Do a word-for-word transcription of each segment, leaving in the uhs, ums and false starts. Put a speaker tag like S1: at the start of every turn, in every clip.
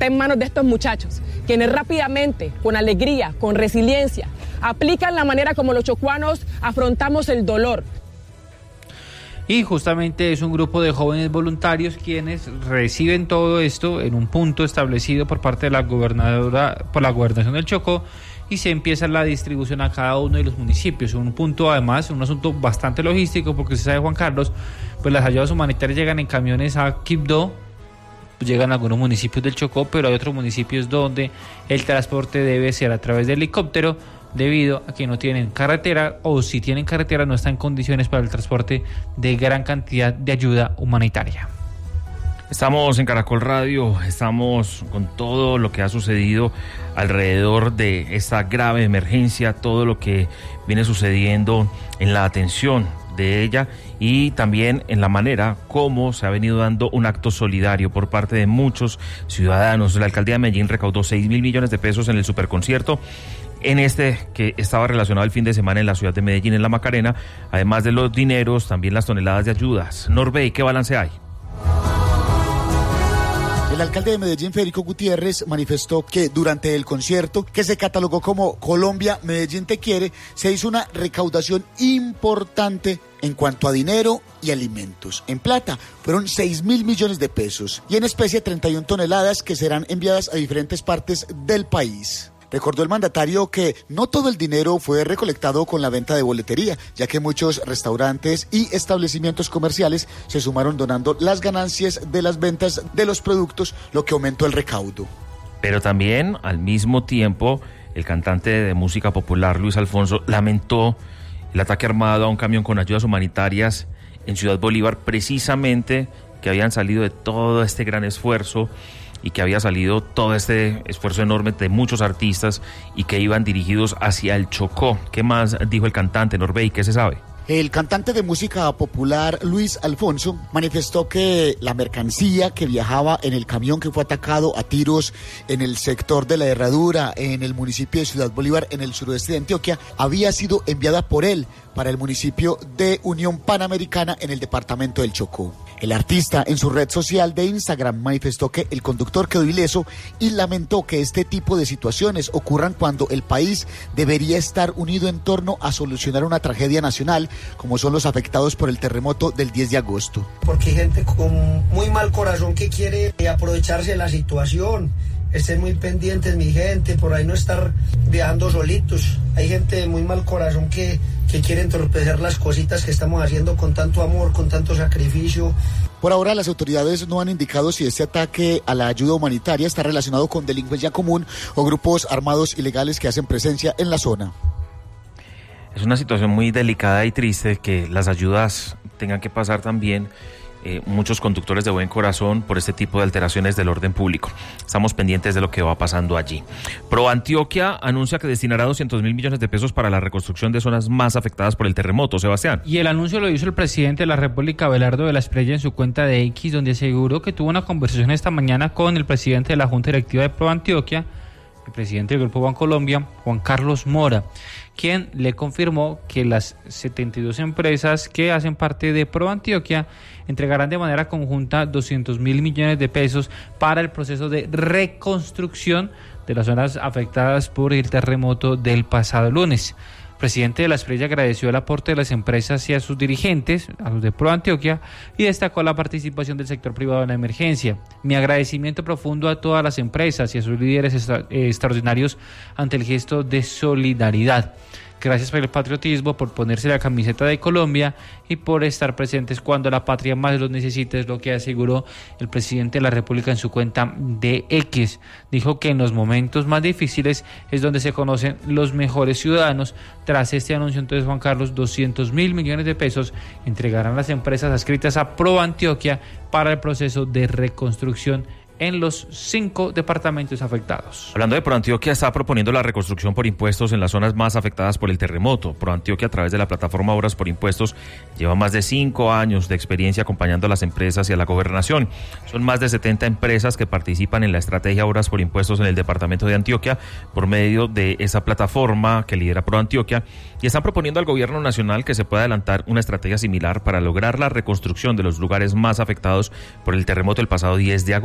S1: está en manos de estos muchachos, quienes rápidamente, con alegría, con resiliencia, aplican la manera como los chocuanos afrontamos el dolor.
S2: Y justamente es un grupo de jóvenes voluntarios quienes reciben todo esto en un punto establecido por parte de la gobernadora, por la gobernación del Chocó, y se empieza la distribución a cada uno de los municipios. Un punto, además, un asunto bastante logístico, porque usted sabe, Juan Carlos, pues las ayudas humanitarias llegan en camiones a Quibdó, pues llegan a algunos municipios del Chocó, pero hay otros municipios donde el transporte debe ser a través de helicóptero, debido a que no tienen carretera, o si tienen carretera no están en condiciones para el transporte de gran cantidad de ayuda humanitaria.
S3: Estamos en Caracol Radio, estamos con todo lo que ha sucedido alrededor de esta grave emergencia, todo lo que viene sucediendo en la atención de ella y también en la manera como se ha venido dando un acto solidario por parte de muchos ciudadanos. La alcaldía de Medellín recaudó seis mil millones de pesos en el superconcierto, en este que estaba relacionado el fin de semana en la ciudad de Medellín, en la Macarena, además de los dineros, también las toneladas de ayudas. Norbey, ¿qué balance hay?
S4: El alcalde de Medellín, Federico Gutiérrez, manifestó que durante el concierto, que se catalogó como Colombia, Medellín te quiere, se hizo una recaudación importante en cuanto a dinero y alimentos. En plata fueron seis mil millones de pesos y en especie treinta y una toneladas que serán enviadas a diferentes partes del país. Recordó el mandatario que no todo el dinero fue recolectado con la venta de boletería, ya que muchos restaurantes y establecimientos comerciales se sumaron donando las ganancias de las ventas de los productos, lo que aumentó el recaudo.
S3: Pero también, al mismo tiempo, el cantante de música popular, Luis Alfonso, lamentó el ataque armado a un camión con ayudas humanitarias en Ciudad Bolívar, precisamente que habían salido de todo este gran esfuerzo y que había salido todo este esfuerzo enorme de muchos artistas y que iban dirigidos hacia el Chocó. ¿Qué más dijo el cantante, Norbey? ¿Qué se sabe?
S4: El cantante de música popular Luis Alfonso manifestó que la mercancía que viajaba en el camión que fue atacado a tiros en el sector de la Herradura, en el municipio de Ciudad Bolívar, en el suroeste de Antioquia, había sido enviada por él para el municipio de Unión Panamericana en el departamento del Chocó. El artista en su red social de Instagram manifestó que el conductor quedó ileso y lamentó que este tipo de situaciones ocurran cuando el país debería estar unido en torno a solucionar una tragedia nacional como son los afectados por el terremoto del diez de agosto.
S5: Porque hay gente con muy mal corazón que quiere aprovecharse de la situación. Estén muy pendientes, mi gente, por ahí no estar viajando solitos. Hay gente de muy mal corazón que, que quiere entorpecer las cositas que estamos haciendo con tanto amor, con tanto sacrificio.
S4: Por ahora, las autoridades no han indicado si este ataque a la ayuda humanitaria está relacionado con delincuencia común o grupos armados ilegales que hacen presencia en la zona.
S3: Es una situación muy delicada y triste que las ayudas tengan que pasar también Eh, muchos conductores de buen corazón por este tipo de alteraciones del orden público. Estamos pendientes de lo que va pasando allí. ProAntioquia anuncia que destinará doscientos mil millones de pesos para la reconstrucción de zonas más afectadas por el terremoto. Sebastián.
S2: Y el anuncio lo hizo el presidente de la República, Abelardo de la Espriella, en su cuenta de X, donde aseguró que tuvo una conversación esta mañana con el presidente de la Junta Directiva de ProAntioquia, el presidente del Grupo Bancolombia, Juan Carlos Mora, quien le confirmó que las setenta y dos empresas que hacen parte de ProAntioquia entregarán de manera conjunta doscientos mil millones de pesos para el proceso de reconstrucción de las zonas afectadas por el terremoto del pasado lunes. El presidente de la Espriella agradeció el aporte de las empresas y a sus dirigentes, a los de ProAntioquia, y destacó la participación del sector privado en la emergencia. Mi agradecimiento profundo a todas las empresas y a sus líderes extra, eh, extraordinarios ante el gesto de solidaridad. Gracias por el patriotismo, por ponerse la camiseta de Colombia y por estar presentes cuando la patria más los necesita, es lo que aseguró el presidente de la República en su cuenta de X. Dijo que en los momentos más difíciles es donde se conocen los mejores ciudadanos. Tras este anuncio, entonces, Juan Carlos, doscientos mil millones de pesos entregarán las empresas adscritas a ProAntioquia para el proceso de reconstrucción en los cinco departamentos afectados.
S3: Hablando de ProAntioquia, está proponiendo la reconstrucción por impuestos en las zonas más afectadas por el terremoto. ProAntioquia, a través de la plataforma Obras por Impuestos, lleva más de cinco años de experiencia acompañando a las empresas y a la gobernación. Son más de setenta empresas que participan en la estrategia Obras por Impuestos en el departamento de Antioquia por medio de esa plataforma que lidera ProAntioquia, y están proponiendo al gobierno nacional que se pueda adelantar una estrategia similar para lograr la reconstrucción de los lugares más afectados por el terremoto el pasado diez de agosto.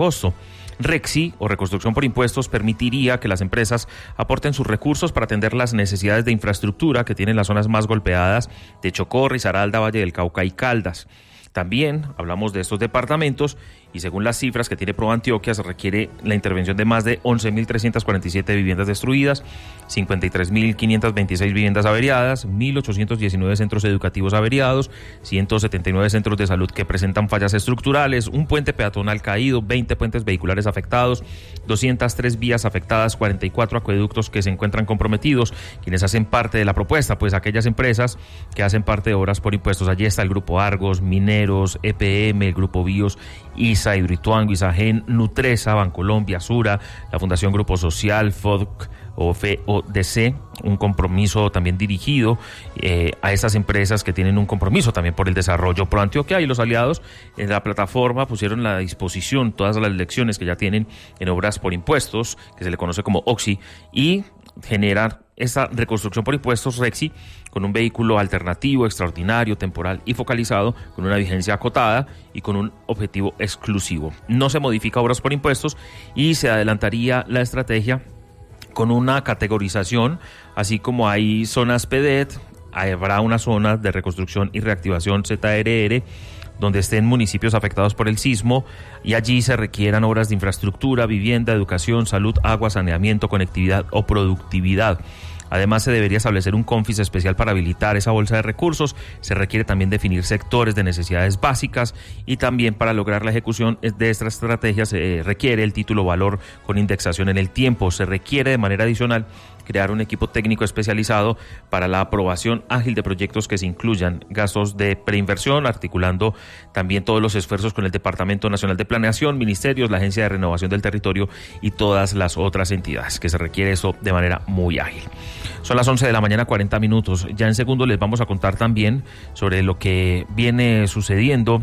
S3: Rexi, o reconstrucción por impuestos, permitiría que las empresas aporten sus recursos para atender las necesidades de infraestructura que tienen las zonas más golpeadas de Chocó, Risaralda, Valle del Cauca y Caldas. También hablamos de estos departamentos y según las cifras que tiene ProAntioquia se requiere la intervención de más de once mil trescientas cuarenta y siete viviendas destruidas, cincuenta y tres mil quinientas veintiséis viviendas averiadas, mil ochocientos diecinueve centros educativos averiados, ciento setenta y nueve centros de salud que presentan fallas estructurales, un puente peatonal caído, veinte puentes vehiculares afectados, doscientas tres vías afectadas, cuarenta y cuatro acueductos que se encuentran comprometidos. Quienes hacen parte de la propuesta, pues aquellas empresas que hacen parte de obras por impuestos. Allí está el Grupo Argos, Mineros, E P M, el Grupo Bios, I S A, Hidroituango, Isagen, Nutresa, Bancolombia, Sura, la Fundación Grupo Social, F O D C o F O D C, un compromiso también dirigido eh, a estas empresas que tienen un compromiso también por el desarrollo. ProAntioquia y los aliados en la plataforma pusieron a la disposición todas las lecciones que ya tienen en obras por impuestos, que se le conoce como OXI, y generar esta reconstrucción por impuestos Rexi con un vehículo alternativo, extraordinario, temporal y focalizado, con una vigencia acotada y con un objetivo exclusivo. No se modifica obras por impuestos y se adelantaría la estrategia con una categorización, así como hay zonas P D E T, habrá una zona de reconstrucción y reactivación Z R R, donde estén municipios afectados por el sismo y allí se requieran obras de infraestructura, vivienda, educación, salud, agua, saneamiento, conectividad o productividad. Además, se debería establecer un CONFIS especial para habilitar esa bolsa de recursos. Se requiere también definir sectores de necesidades básicas y también para lograr la ejecución de esta estrategia se requiere el título valor con indexación en el tiempo. Se requiere de manera adicional crear un equipo técnico especializado para la aprobación ágil de proyectos que se incluyan gastos de preinversión, articulando también todos los esfuerzos con el Departamento Nacional de Planeación, ministerios, la Agencia de Renovación del Territorio y todas las otras entidades, que se requiere eso de manera muy ágil. Son las once de la mañana, cuarenta minutos. Ya en segundo les vamos a contar también sobre lo que viene sucediendo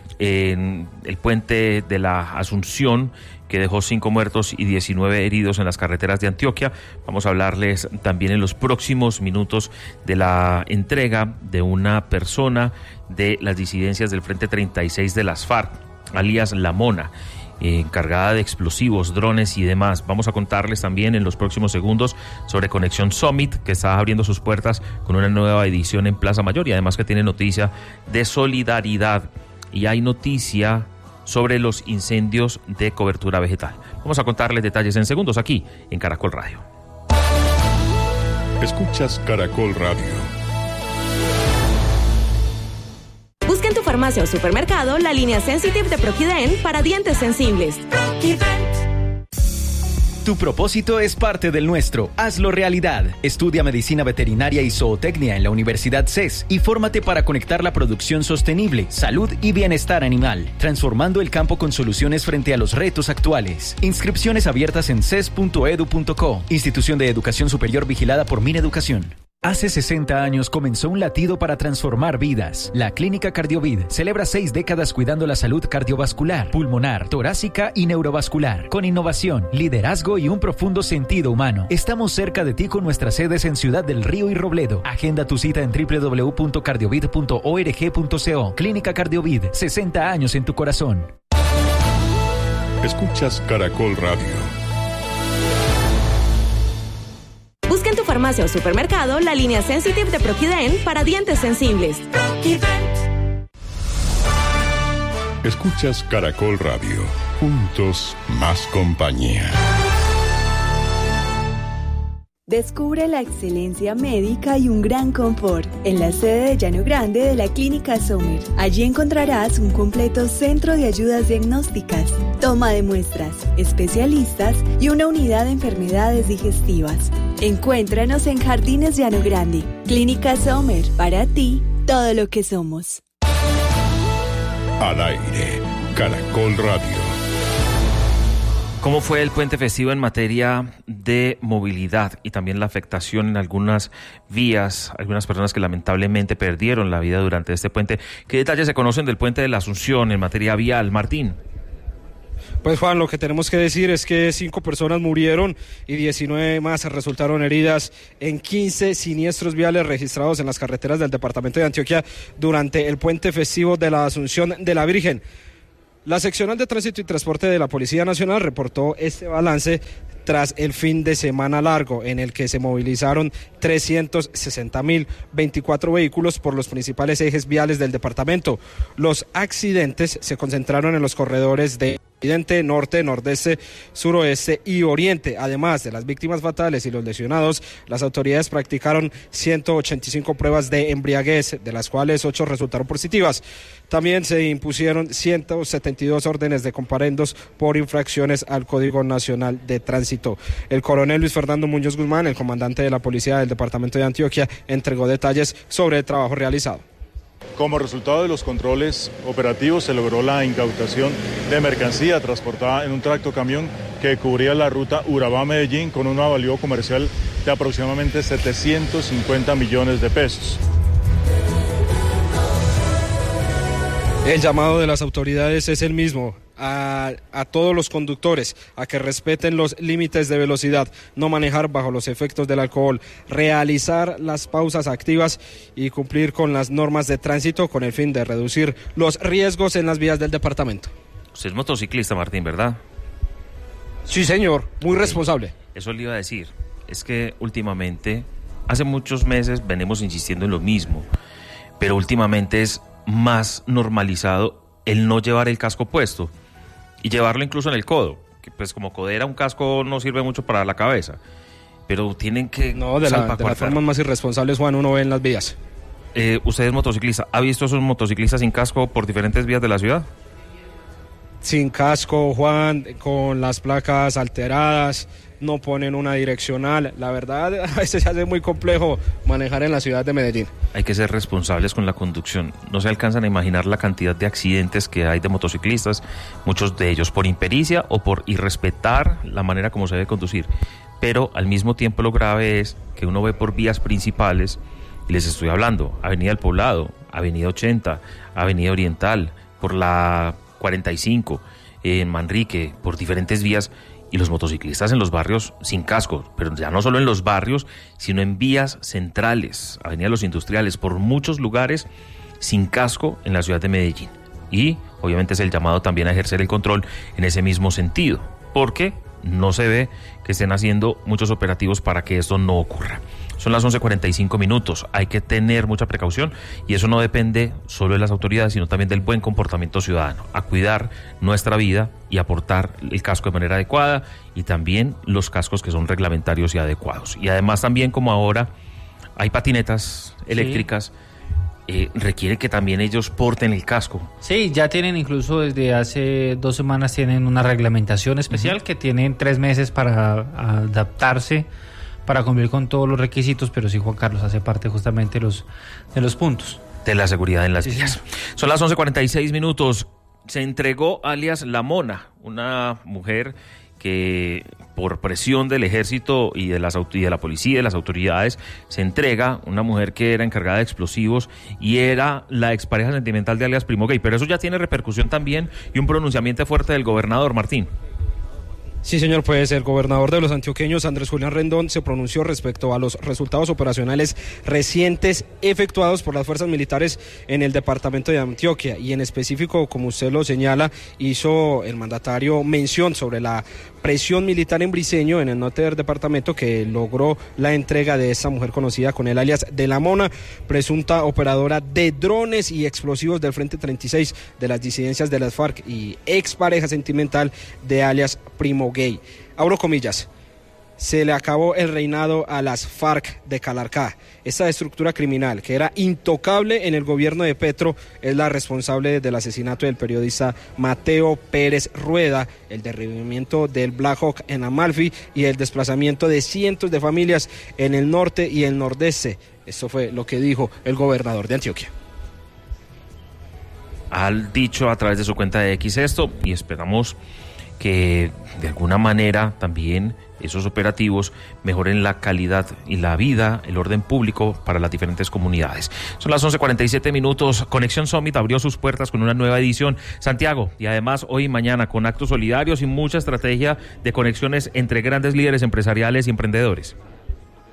S3: en el puente de la Asunción, que dejó cinco muertos y diecinueve heridos en las carreteras de Antioquia. Vamos a hablarles también en los próximos minutos de la entrega de una persona de las disidencias del Frente treinta y seis de las FARC, alias La Mona, eh, encargada de explosivos, drones y demás. Vamos a contarles también en los próximos segundos sobre Conexión Summit, que está abriendo sus puertas con una nueva edición en Plaza Mayor y además que tiene noticia de solidaridad. Y hay noticia sobre los incendios de cobertura vegetal. Vamos a contarles detalles en segundos aquí en Caracol Radio.
S6: Escuchas Caracol Radio.
S7: Busca en tu farmacia o supermercado la línea Sensitive de Proquiden para dientes sensibles.
S8: Tu propósito es parte del nuestro. Hazlo realidad. Estudia Medicina Veterinaria y Zootecnia en la Universidad C E S y fórmate para conectar la producción sostenible, salud y bienestar animal, transformando el campo con soluciones frente a los retos actuales. Inscripciones abiertas en ces punto edu punto co. Institución de Educación Superior vigilada por Mineducación. Hace sesenta años comenzó un latido para transformar vidas. La Clínica Cardiovid celebra seis décadas cuidando la salud cardiovascular, pulmonar, torácica y neurovascular. Con innovación, liderazgo y un profundo sentido humano. Estamos cerca de ti con nuestras sedes en Ciudad del Río y Robledo. Agenda tu cita en doble u doble u doble u punto cardiovid punto org punto co. Clínica Cardiovid, sesenta años en tu corazón.
S6: Escuchas Caracol Radio.
S7: Busca en tu farmacia o supermercado la línea Sensitive de Proquiden para dientes sensibles.
S6: Escuchas Caracol Radio. Juntos, más compañía.
S9: Descubre la excelencia médica y un gran confort en la sede de Llano Grande de la Clínica Sommer. Allí encontrarás un completo centro de ayudas diagnósticas, toma de muestras, especialistas y una unidad de enfermedades digestivas. Encuéntranos en Jardines Llano Grande. Clínica Sommer, para ti, todo lo que somos.
S6: Al aire, Caracol Radio.
S3: ¿Cómo fue el puente festivo en materia de movilidad y también la afectación en algunas vías, algunas personas que lamentablemente perdieron la vida durante este puente? ¿Qué detalles se conocen del puente de la Asunción en materia vial, Martín?
S10: Pues Juan, lo que tenemos que decir es que cinco personas murieron y diecinueve más resultaron heridas en quince siniestros viales registrados en las carreteras del departamento de Antioquia durante el puente festivo de la Asunción de la Virgen. La seccional de Tránsito y Transporte de la Policía Nacional reportó este balance tras el fin de semana largo, en el que se movilizaron trescientos sesenta mil veinticuatro vehículos por los principales ejes viales del departamento. Los accidentes se concentraron en los corredores de Occidente, Norte, Nordeste, Suroeste y Oriente. Además de las víctimas fatales y los lesionados, las autoridades practicaron ciento ochenta y cinco pruebas de embriaguez, de las cuales ocho resultaron positivas. También se impusieron ciento setenta y dos órdenes de comparendos por infracciones al Código Nacional de Tránsito. El coronel Luis Fernando Muñoz Guzmán, el comandante de la policía del departamento de Antioquia, entregó detalles sobre el trabajo realizado.
S11: Como resultado de los controles operativos se logró la incautación de mercancía transportada en un tracto camión que cubría la ruta Urabá-Medellín con un avalúo comercial de aproximadamente setecientos cincuenta millones de pesos.
S10: El llamado de las autoridades es el mismo. A, a todos los conductores a que respeten los límites de velocidad, no manejar bajo los efectos del alcohol, realizar las pausas activas y cumplir con las normas de tránsito con el fin de reducir los riesgos en las vías del departamento.
S3: Usted es motociclista, Martín, ¿verdad?
S10: Sí, señor, muy responsable.
S3: Eso le iba a decir, es que últimamente, hace muchos meses venimos insistiendo en lo mismo, pero últimamente es más normalizado el no llevar el casco puesto y llevarlo incluso en el codo, que pues como codera un casco no sirve mucho para la cabeza, pero tienen que
S10: no de, la, de las formas más irresponsables, Juan, uno ve en las vías.
S3: Eh, usted es motociclista, ¿ha visto esos motociclistas sin casco por diferentes vías de la ciudad?
S10: Sin casco, Juan, con las placas alteradas, no ponen una direccional. La verdad, a veces se hace muy complejo manejar en la ciudad de Medellín.
S3: Hay que ser responsables con la conducción. No se alcanzan a imaginar la cantidad de accidentes que hay de motociclistas, muchos de ellos por impericia o por irrespetar la manera como se debe conducir. Pero al mismo tiempo lo grave es que uno ve por vías principales, y les estoy hablando, Avenida El Poblado, Avenida ochenta, Avenida Oriental, por la cuarenta y cinco, en Manrique, por diferentes vías, y los motociclistas en los barrios sin casco, pero ya no solo en los barrios, sino en vías centrales, Avenida Los Industriales, por muchos lugares sin casco en la ciudad de Medellín. Y obviamente es el llamado también a ejercer el control en ese mismo sentido, porque no se ve que estén haciendo muchos operativos para que esto no ocurra. Son las once cuarenta y cinco minutos, hay que tener mucha precaución y eso no depende solo de las autoridades, sino también del buen comportamiento ciudadano, a cuidar nuestra vida y aportar el casco de manera adecuada y también los cascos que son reglamentarios y adecuados. Y además también, como ahora hay patinetas eléctricas, sí. eh, requiere que también ellos porten el casco.
S2: Sí, ya tienen incluso desde hace dos semanas tienen una reglamentación especial uh-huh. que tienen tres meses para adaptarse, para cumplir con todos los requisitos, pero sí, Juan Carlos, hace parte justamente de los, de los puntos.
S3: De la seguridad en las
S2: sí,
S3: vías.
S2: Sí.
S3: Son las once cuarenta y seis minutos. Se entregó alias La Mona, una mujer que por presión del ejército y de, las, y de la policía y de las autoridades se entrega, una mujer que era encargada de explosivos y era la expareja sentimental de alias Primo Gay. Pero eso ya tiene repercusión también y un pronunciamiento fuerte del gobernador, Martín.
S10: Sí, señor, pues el gobernador de los antioqueños, Andrés Julián Rendón, se pronunció respecto a los resultados operacionales recientes efectuados por las fuerzas militares en el departamento de Antioquia y en específico, como usted lo señala, hizo el mandatario mención sobre la presión militar en Briceño, en el norte del departamento, que logró la entrega de esta mujer conocida con el alias de La Mona, presunta operadora de drones y explosivos del Frente treinta y seis de las disidencias de las FARC y expareja sentimental de alias Primo Gay. Abro comillas. Se le acabó el reinado a las FARC de Calarcá. Esta estructura criminal, que era intocable en el gobierno de Petro, es la responsable del asesinato del periodista Mateo Pérez Rueda, el derribamiento del Black Hawk en Amalfi y el desplazamiento de cientos de familias en el norte y el nordeste. Esto fue lo que dijo el gobernador de Antioquia.
S3: Ha dicho a través de su cuenta de X esto y esperamos que de alguna manera también esos operativos mejoren la calidad y la vida, el orden público para las diferentes comunidades. Son las once cuarenta y siete minutos. Conexión Summit abrió sus puertas con una nueva edición, Santiago, y además hoy y mañana con actos solidarios y mucha estrategia de conexiones entre grandes líderes empresariales y emprendedores.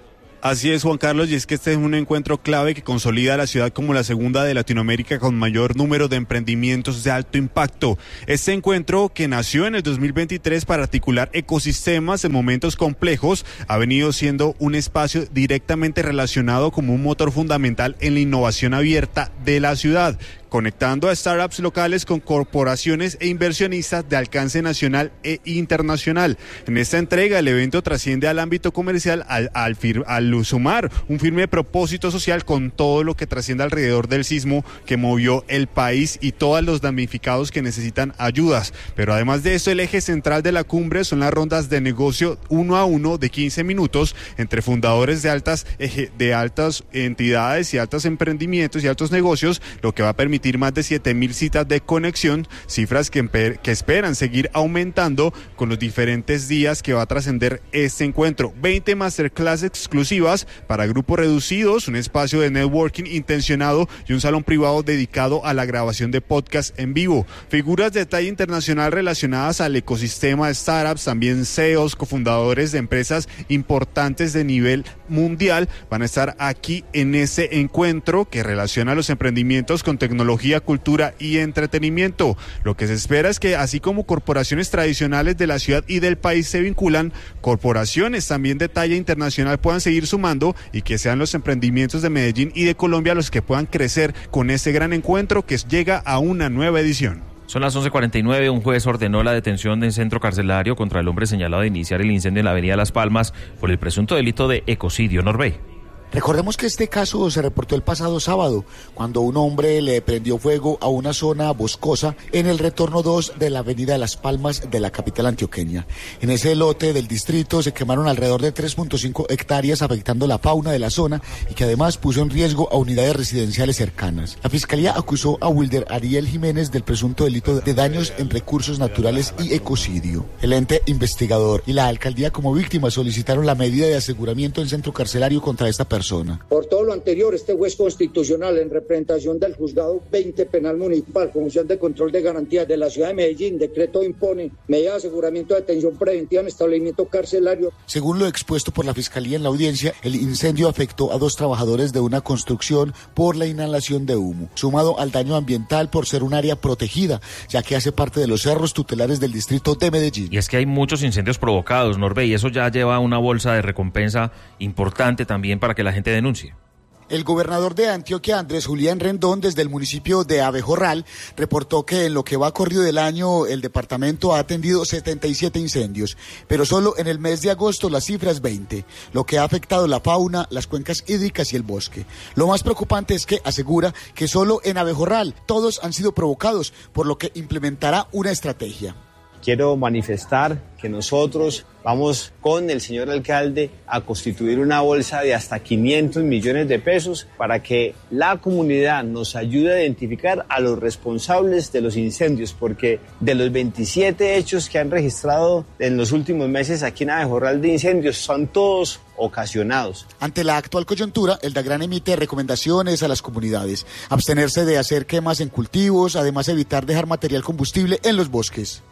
S12: Así es, Juan Carlos, y es que este es un encuentro clave que consolida a la ciudad como la segunda de Latinoamérica con mayor número de emprendimientos de alto impacto. Este encuentro, que nació en el dos mil veintitrés para articular ecosistemas en momentos complejos, ha venido siendo un espacio directamente relacionado como un motor fundamental en la innovación abierta de la ciudad, conectando a startups locales con corporaciones e inversionistas de alcance nacional e internacional. En esta entrega, el evento trasciende al ámbito comercial al, al, fir, al sumar un firme propósito social con todo lo que trasciende alrededor del sismo que movió el país y todos los damnificados que necesitan ayudas. Pero además de esto, el eje central de la cumbre son las rondas de negocio uno a uno de quince minutos entre fundadores de altas, de altas entidades y altos emprendimientos y altos negocios, lo que va a permitir más de siete mil citas de conexión, cifras que, que esperan seguir aumentando con los diferentes días que va a trascender este encuentro. veinte masterclass exclusivas para grupos reducidos, un espacio de networking intencionado y un salón privado dedicado a la grabación de podcast en vivo. Figuras de talla internacional relacionadas al ecosistema de startups, también C E Os, cofundadores de empresas importantes de nivel mundial, van a estar aquí en ese encuentro que relaciona los emprendimientos con tecnología, cultura y entretenimiento. Lo que se espera es que, así como corporaciones tradicionales de la ciudad y del país se vinculan, corporaciones también de talla internacional puedan seguir sumando y que sean los emprendimientos de Medellín y de Colombia los que puedan crecer con este gran encuentro que llega a una nueva edición.
S3: Son las once cuarenta y nueve, un juez ordenó la detención del centro carcelario contra el hombre señalado de iniciar el incendio en la avenida Las Palmas por el presunto delito de ecocidio. Norbey.
S4: Recordemos que este caso se reportó el pasado sábado, cuando un hombre le prendió fuego a una zona boscosa en el retorno dos de la avenida Las Palmas de la capital antioqueña. En ese lote del distrito se quemaron alrededor de tres punto cinco hectáreas, afectando la fauna de la zona y que además puso en riesgo a unidades residenciales cercanas. La Fiscalía acusó a Wilder Ariel Jiménez del presunto delito de daños en recursos naturales y ecocidio. El ente investigador y la alcaldía como víctimas solicitaron la medida de aseguramiento en centro carcelario contra esta persona.
S13: Por todo lo anterior, este juez constitucional, en representación del juzgado veinte penal municipal, Comisión de Control de Garantías de la ciudad de Medellín, decreto impone medida de aseguramiento de detención preventiva en establecimiento carcelario.
S4: Según lo expuesto por la Fiscalía en la audiencia, el incendio afectó a dos trabajadores de una construcción por la inhalación de humo, sumado al daño ambiental por ser un área protegida, ya que hace parte de los cerros tutelares del distrito de Medellín.
S3: Y es que hay muchos incendios provocados, Norbey, y eso ya lleva una bolsa de recompensa importante también para que la gente denuncie.
S4: El gobernador de Antioquia, Andrés Julián Rendón, desde el municipio de Abejorral, reportó que en lo que va corrido del año el departamento ha atendido setenta y siete incendios, pero solo en el mes de agosto la cifra es veinte, lo que ha afectado la fauna, las cuencas hídricas y el bosque. Lo más preocupante es que asegura que solo en Abejorral todos han sido provocados, por lo que implementará una estrategia.
S14: Quiero manifestar que nosotros vamos con el señor alcalde a constituir una bolsa de hasta quinientos millones de pesos para que la comunidad nos ayude a identificar a los responsables de los incendios, porque de los veintisiete hechos que han registrado en los últimos meses aquí en Abejorral de incendios, son todos ocasionados.
S4: Ante la actual coyuntura, el DAGRAN emite recomendaciones a las comunidades: abstenerse de hacer quemas en cultivos, además evitar dejar material combustible en los bosques.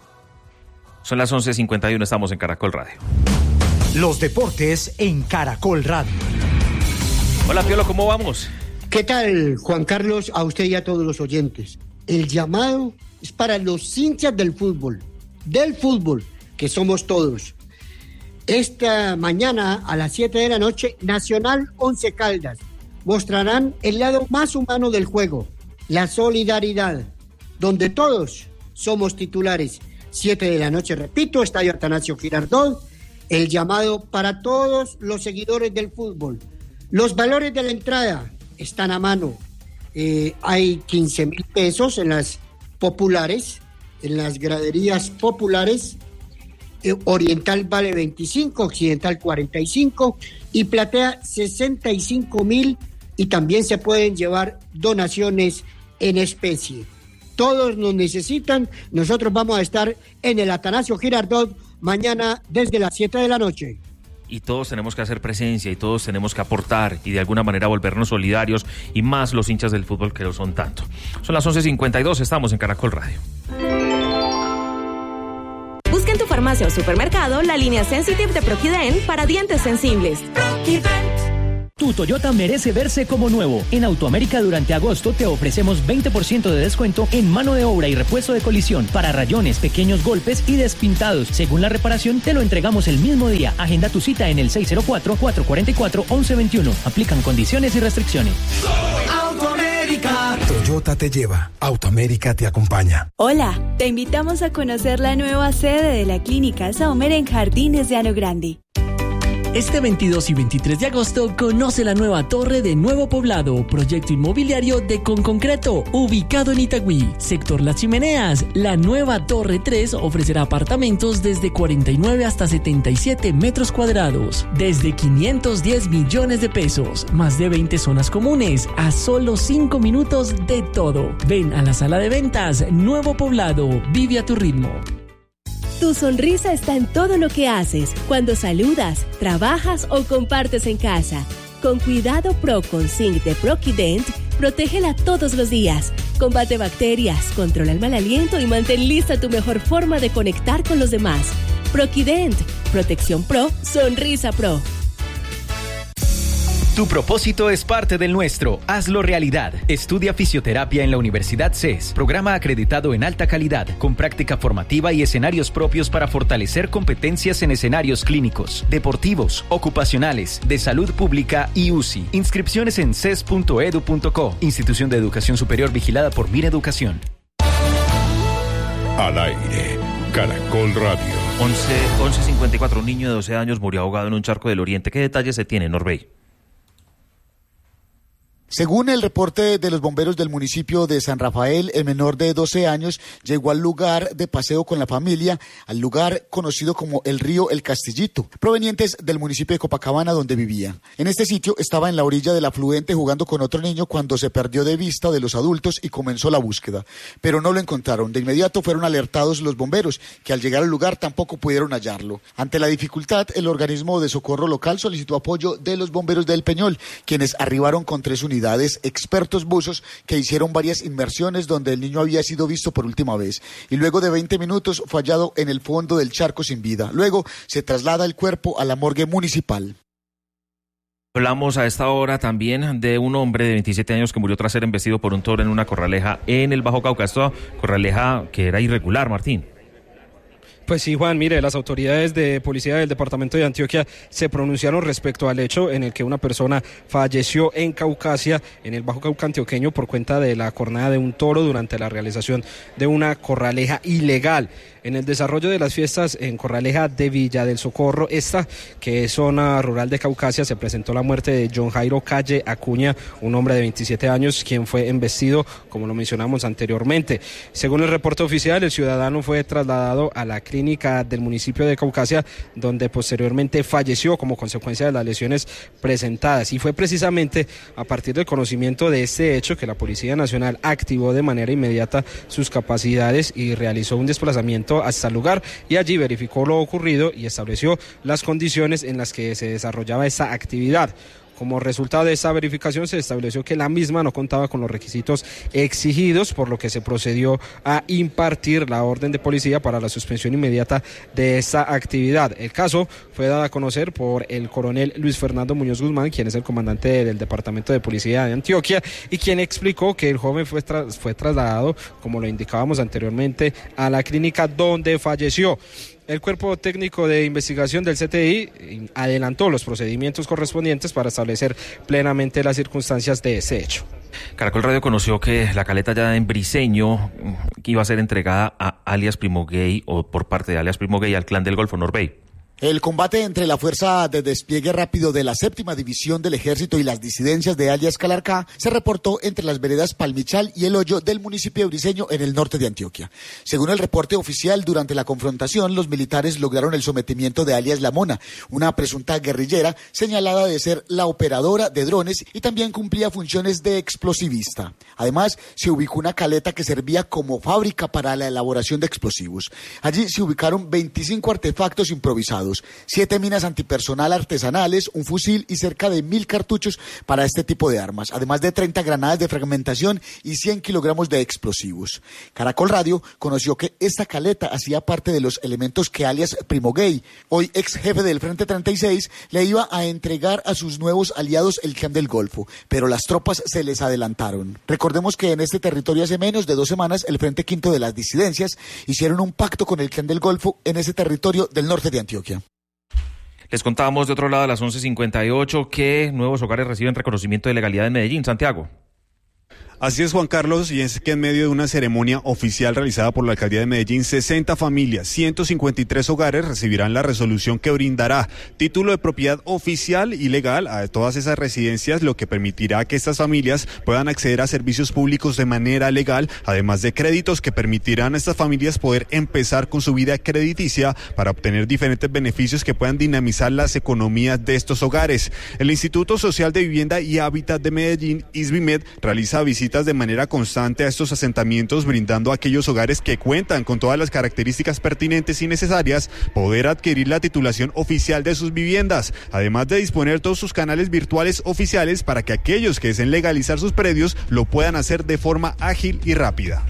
S3: Son las once cincuenta y uno, estamos en Caracol Radio.
S15: Los deportes en Caracol Radio.
S3: Hola, Piolo, ¿cómo vamos?
S16: ¿Qué tal, Juan Carlos? A usted y a todos los oyentes. El llamado es para los hinchas del fútbol, del fútbol, que somos todos. Esta mañana a las siete de la noche, Nacional Once Caldas mostrarán el lado más humano del juego, la solidaridad, donde todos somos titulares. siete de la noche, repito, Estadio Atanasio Girardot, el llamado para todos los seguidores del fútbol. Los valores de la entrada están a mano. Eh, hay quince mil pesos en las populares, en las graderías populares. Eh, Oriental vale veinticinco, Occidental cuarenta y cinco y Platea sesenta y cinco mil, y también se pueden llevar donaciones en especie. Todos nos necesitan. Nosotros vamos a estar en el Atanasio Girardot mañana desde las siete de la noche.
S3: Y todos tenemos que hacer presencia y todos tenemos que aportar y de alguna manera volvernos solidarios, y más los hinchas del fútbol que lo son tanto. Son las once cincuenta y dos, estamos en Caracol Radio.
S7: Busca en tu farmacia o supermercado la línea Sensitive de Proquiden para dientes sensibles. Proquiden.
S17: Tu Toyota merece verse como nuevo. En Autoamérica durante agosto te ofrecemos veinte por ciento de descuento en mano de obra y repuesto de colisión para rayones, pequeños golpes y despintados. Según la reparación, te lo entregamos el mismo día. Agenda tu cita en el seis cero cuatro, cuatro cuatro cuatro, once veintiuno. Aplican condiciones y restricciones.
S15: Autoamérica. Toyota te lleva. Autoamérica te acompaña.
S9: Hola, te invitamos a conocer la nueva sede de la Clínica Sommer en Jardines de Ano Grande.
S18: Este veintidós y veintitrés de agosto conoce la nueva torre de Nuevo Poblado, proyecto inmobiliario de Conconcreto, ubicado en Itagüí, sector Las Chimeneas. La nueva Torre tres ofrecerá apartamentos desde cuarenta y nueve hasta setenta y siete metros cuadrados, desde quinientos diez millones de pesos, más de veinte zonas comunes, a solo cinco minutos de todo. Ven a la sala de ventas Nuevo Poblado, vive a tu ritmo.
S19: Tu sonrisa está en todo lo que haces, cuando saludas, trabajas o compartes en casa. Con Cuidado Pro con Zinc de Proquident, protégela todos los días. Combate bacterias, controla el mal aliento y mantén lista tu mejor forma de conectar con los demás. Proquident, protección pro, sonrisa pro.
S8: Tu propósito es parte del nuestro. Hazlo realidad. Estudia fisioterapia en la Universidad C E S. Programa acreditado en alta calidad, con práctica formativa y escenarios propios para fortalecer competencias en escenarios clínicos, deportivos, ocupacionales, de salud pública y U C I. Inscripciones en c e s punto e d u punto co. Institución de Educación Superior vigilada por Mineducación.
S6: Al aire. Caracol Radio.
S3: once cincuenta y cuatro. Un niño de doce años murió ahogado en un charco del Oriente. ¿Qué detalles se tiene, Norbey?
S4: Según el reporte de los bomberos del municipio de San Rafael, el menor de doce años llegó al lugar de paseo con la familia, al lugar conocido como el río El Castillito, provenientes del municipio de Copacabana, donde vivía. En este sitio estaba en la orilla del afluente jugando con otro niño cuando se perdió de vista de los adultos y comenzó la búsqueda, pero no lo encontraron. De inmediato fueron alertados los bomberos, que al llegar al lugar tampoco pudieron hallarlo. Ante la dificultad, el organismo de socorro local solicitó apoyo de los bomberos del Peñol, quienes arribaron con tres unidades. Expertos buzos que hicieron varias inmersiones donde el niño había sido visto por última vez y luego de veinte minutos fue hallado en el fondo del charco sin vida. Luego se traslada el cuerpo a la morgue municipal.
S3: Hablamos a esta hora también de un hombre de veintisiete años que murió tras ser embestido por un toro en una corraleja en el Bajo Cauca. Esta corraleja que era irregular, Martín.
S10: Pues sí, Juan, mire, las autoridades de policía del departamento de Antioquia se pronunciaron respecto al hecho en el que una persona falleció en Caucasia, en el Bajo Cauca antioqueño, por cuenta de la cornada de un toro durante la realización de una corraleja ilegal. En el desarrollo de las fiestas en Corraleja de Villa del Socorro, esta que es zona rural de Caucasia, se presentó la muerte de John Jairo Calle Acuña, un hombre de veintisiete años, quien fue embestido, como lo mencionamos anteriormente. Según el reporte oficial, el ciudadano fue trasladado a la clínica del municipio de Caucasia, donde posteriormente falleció como consecuencia de las lesiones presentadas. Y fue precisamente a partir del conocimiento de este hecho que la Policía Nacional activó de manera inmediata sus capacidades y realizó un desplazamiento hasta el lugar y allí verificó lo ocurrido y estableció las condiciones en las que se desarrollaba esta actividad. Como resultado de esta verificación se estableció que la misma no contaba con los requisitos exigidos, por lo que se procedió a impartir la orden de policía para la suspensión inmediata de esta actividad. El caso fue dado a conocer por el coronel Luis Fernando Muñoz Guzmán, quien es el comandante del Departamento de Policía de Antioquia, y quien explicó que el joven fue, tras, fue trasladado, como lo indicábamos anteriormente, a la clínica donde falleció. El Cuerpo Técnico de Investigación del C T I adelantó los procedimientos correspondientes para establecer plenamente las circunstancias de ese hecho.
S3: Caracol Radio conoció que la caleta ya en Briceño que iba a ser entregada a alias Primo Gay o por parte de alias Primo Gay al Clan del Golfo, Norbey.
S4: El combate entre la Fuerza de Despliegue Rápido de la Séptima División del Ejército y las disidencias de alias Calarcá se reportó entre las veredas Palmichal y El Hoyo del municipio de Briceño en el norte de Antioquia. Según el reporte oficial, durante la confrontación, los militares lograron el sometimiento de alias La Mona, una presunta guerrillera señalada de ser la operadora de drones y también cumplía funciones de explosivista. Además, se ubicó una caleta que servía como fábrica para la elaboración de explosivos. Allí se ubicaron veinticinco artefactos improvisados. armados, siete minas antipersonal artesanales, un fusil y cerca de mil cartuchos para este tipo de armas, además de treinta granadas de fragmentación y cien kilogramos de explosivos. Caracol Radio conoció que esta caleta hacía parte de los elementos que alias Primo Gay, hoy ex jefe del Frente treinta y seis, le iba a entregar a sus nuevos aliados el Clan del Golfo, pero las tropas se les adelantaron. Recordemos que en este territorio hace menos de dos semanas el Frente Quinto de las Disidencias hicieron un pacto con el Clan del Golfo en ese territorio del norte de Antioquia.
S3: Les contábamos de otro lado a las once cincuenta y ocho que nuevos hogares reciben reconocimiento de legalidad en Medellín. Santiago.
S12: Así es, Juan Carlos, y es que en medio de una ceremonia oficial realizada por la Alcaldía de Medellín, sesenta familias, ciento cincuenta y tres hogares recibirán la resolución que brindará título de propiedad oficial y legal a todas esas residencias, lo que permitirá que estas familias puedan acceder a servicios públicos de manera legal, además de créditos que permitirán a estas familias poder empezar con su vida crediticia para obtener diferentes beneficios que puedan dinamizar las economías de estos hogares. El Instituto Social de Vivienda y Hábitat de Medellín, ISVIMED, realiza visitas de manera constante a estos asentamientos, brindando a aquellos hogares que cuentan con todas las características pertinentes y necesarias poder adquirir la titulación oficial de sus viviendas, además de disponer todos sus canales virtuales oficiales para que aquellos que deseen legalizar sus predios lo puedan hacer de forma ágil y rápida.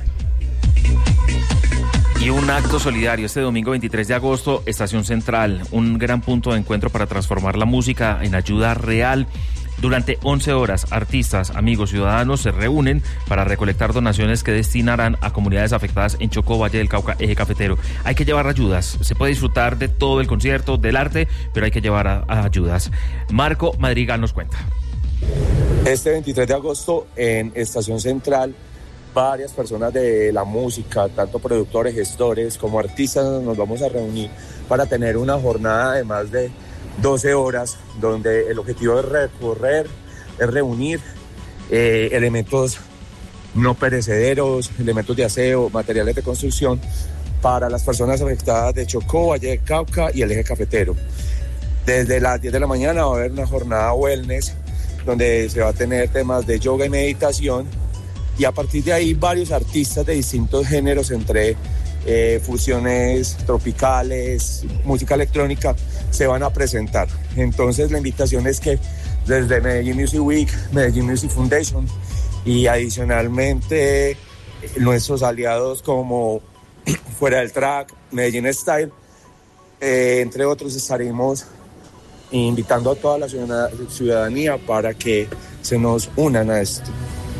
S3: Y un acto solidario este domingo veintitrés de agosto, Estación Central, un gran punto de encuentro para transformar la música en ayuda real. Durante once horas, artistas, amigos, ciudadanos se reúnen para recolectar donaciones que destinarán a comunidades afectadas en Chocó, Valle del Cauca, Eje Cafetero. Hay que llevar ayudas. Se puede disfrutar de todo el concierto, del arte, pero hay que llevar a, a ayudas. Marco Madrigal nos cuenta.
S20: Este veintitrés de agosto en Estación Central, varias personas de la música, tanto productores, gestores como artistas, nos vamos a reunir para tener una jornada de más de doce horas, donde el objetivo es recorrer, es reunir eh, elementos no perecederos, elementos de aseo, materiales de construcción para las personas afectadas de Chocó, Valle del Cauca y el Eje Cafetero. Desde las diez de la mañana va a haber una jornada wellness donde se va a tener temas de yoga y meditación, y a partir de ahí varios artistas de distintos géneros, entre eh, fusiones tropicales, música electrónica, se van a presentar. Entonces la invitación es que desde Medellín Music Week, Medellín Music Foundation y adicionalmente nuestros aliados como Fuera del Track, Medellín Style, eh, entre otros, estaremos invitando a toda la ciudadanía para que se nos unan a esto.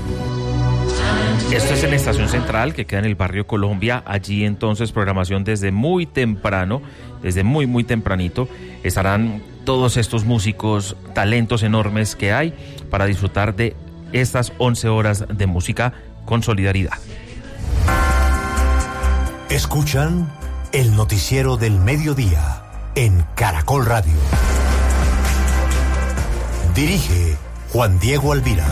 S3: Esto es en Estación Central, que queda en el barrio Colombia. Allí entonces programación desde muy temprano, desde muy muy tempranito. Estarán todos estos músicos, talentos enormes que hay para disfrutar de estas once horas de música con solidaridad.
S15: Escuchan el noticiero del mediodía en Caracol Radio. Dirige Juan Diego Alvira.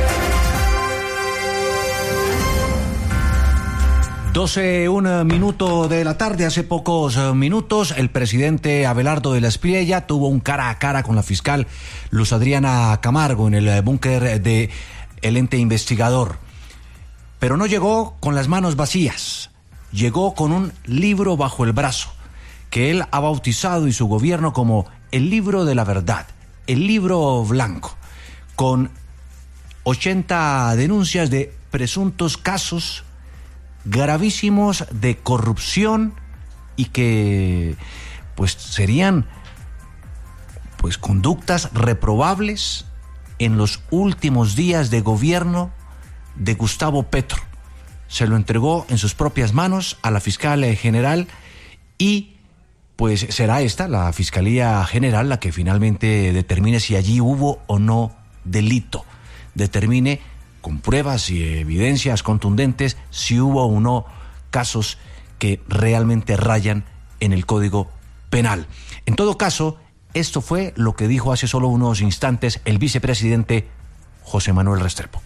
S21: doce, un minuto de la tarde. Hace pocos minutos el presidente Abelardo de la Espriella tuvo un cara a cara con la fiscal Luz Adriana Camargo en el búnker de el ente investigador. Pero no llegó con las manos vacías, llegó con un libro bajo el brazo que él ha bautizado y su gobierno como el libro de la verdad, el libro blanco, con ochenta denuncias de presuntos casos gravísimos de corrupción y que pues serían pues conductas reprobables en los últimos días de gobierno de Gustavo Petro. Se lo entregó en sus propias manos a la fiscal general y pues será esta, la Fiscalía General, la que finalmente determine si allí hubo o no delito, determine con pruebas y evidencias contundentes si hubo o no casos que realmente rayan en el Código Penal. En todo caso, esto fue lo que dijo hace solo unos instantes el vicepresidente José Manuel Restrepo.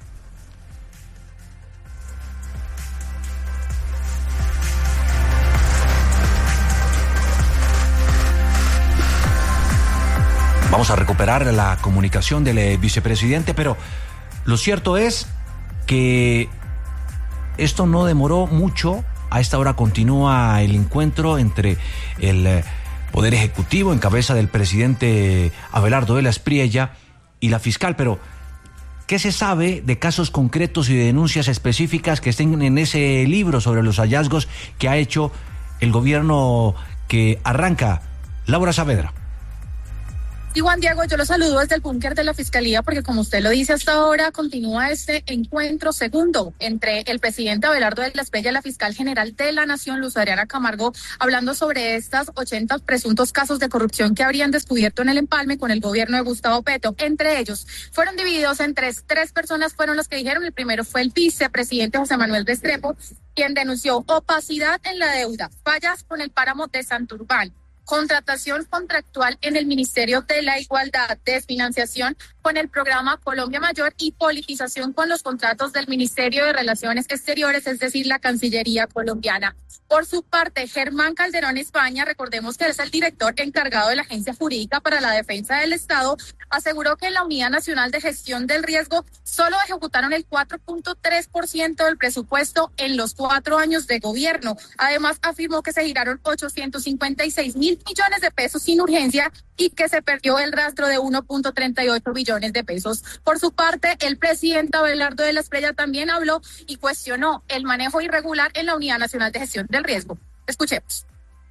S21: Vamos a recuperar la comunicación del vicepresidente, pero lo cierto es que esto no demoró mucho. A esta hora continúa el encuentro entre el Poder Ejecutivo en cabeza del presidente Abelardo de la Espriella y la fiscal. Pero, ¿qué se sabe de casos concretos y de denuncias específicas que estén en ese libro sobre los hallazgos que ha hecho el gobierno que arranca Laura Saavedra?
S1: Y Juan Diego, yo lo saludo desde el búnker de la Fiscalía porque, como usted lo dice, hasta ahora continúa este encuentro segundo entre el presidente Abelardo de la Espriella y la fiscal general de la Nación, Luz Adriana Camargo, hablando sobre estos ochenta presuntos casos de corrupción que habrían descubierto en el empalme con el gobierno de Gustavo Petro. Entre ellos, fueron divididos en tres. Tres personas fueron los que dijeron. El primero fue el vicepresidente José Manuel Restrepo, quien denunció opacidad en la deuda, fallas con el páramo de Santurbán, contratación contractual en el Ministerio de la Igualdad, desfinanciación con el programa Colombia Mayor y politización con los contratos del Ministerio de Relaciones Exteriores, es decir, la Cancillería colombiana. Por su parte, Germán Calderón España, recordemos que es el director encargado de la Agencia Jurídica para la Defensa del Estado, aseguró que en la Unidad Nacional de Gestión del Riesgo solo ejecutaron el cuatro punto tres por ciento del presupuesto en los cuatro años de gobierno. Además, afirmó que se giraron ochocientos cincuenta y seis mil millones de pesos sin urgencia y que se perdió el rastro de uno punto treinta y ocho billones de pesos. Por su parte, el presidente Abelardo de la Espriella también habló y cuestionó el manejo irregular en la Unidad Nacional de Gestión del Riesgo. Escuchemos.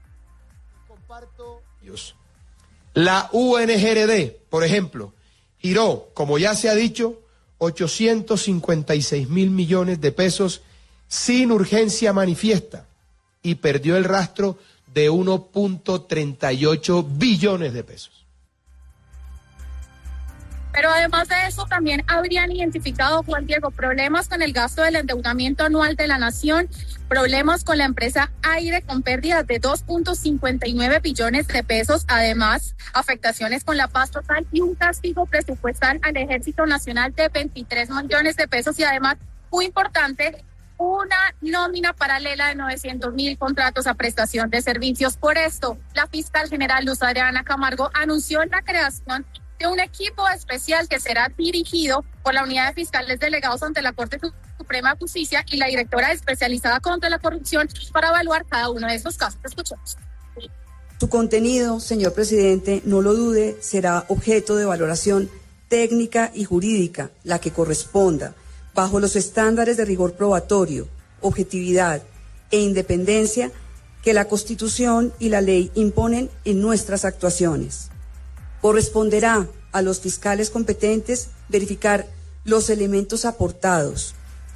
S22: La U N G R D, por ejemplo, giró, como ya se ha dicho, ochocientos cincuenta y seis mil millones de pesos sin urgencia manifiesta y perdió el rastro de uno punto treinta y ocho billones de pesos.
S1: Pero además de eso, también habrían identificado, Juan Diego, problemas con el gasto del endeudamiento anual de la nación, problemas con la empresa Aire con pérdidas de dos punto cincuenta y nueve billones de pesos, además afectaciones con la paz total y un castigo presupuestal al Ejército Nacional de veintitrés millones de pesos y además, muy importante, una nómina paralela de novecientos mil contratos a prestación de servicios. Por esto, la fiscal general Luz Adriana Camargo anunció la creación de un equipo especial que será dirigido por la Unidad de Fiscales Delegados ante la Corte Suprema de Justicia y la directora especializada contra la corrupción para evaluar cada uno de estos casos. Escuchemos.
S23: Su contenido, señor presidente, no lo dude, será objeto de valoración técnica y jurídica, la que corresponda, bajo los estándares de rigor probatorio, objetividad e independencia que la Constitución y la ley imponen en nuestras actuaciones. Corresponderá a los fiscales competentes verificar los elementos aportados.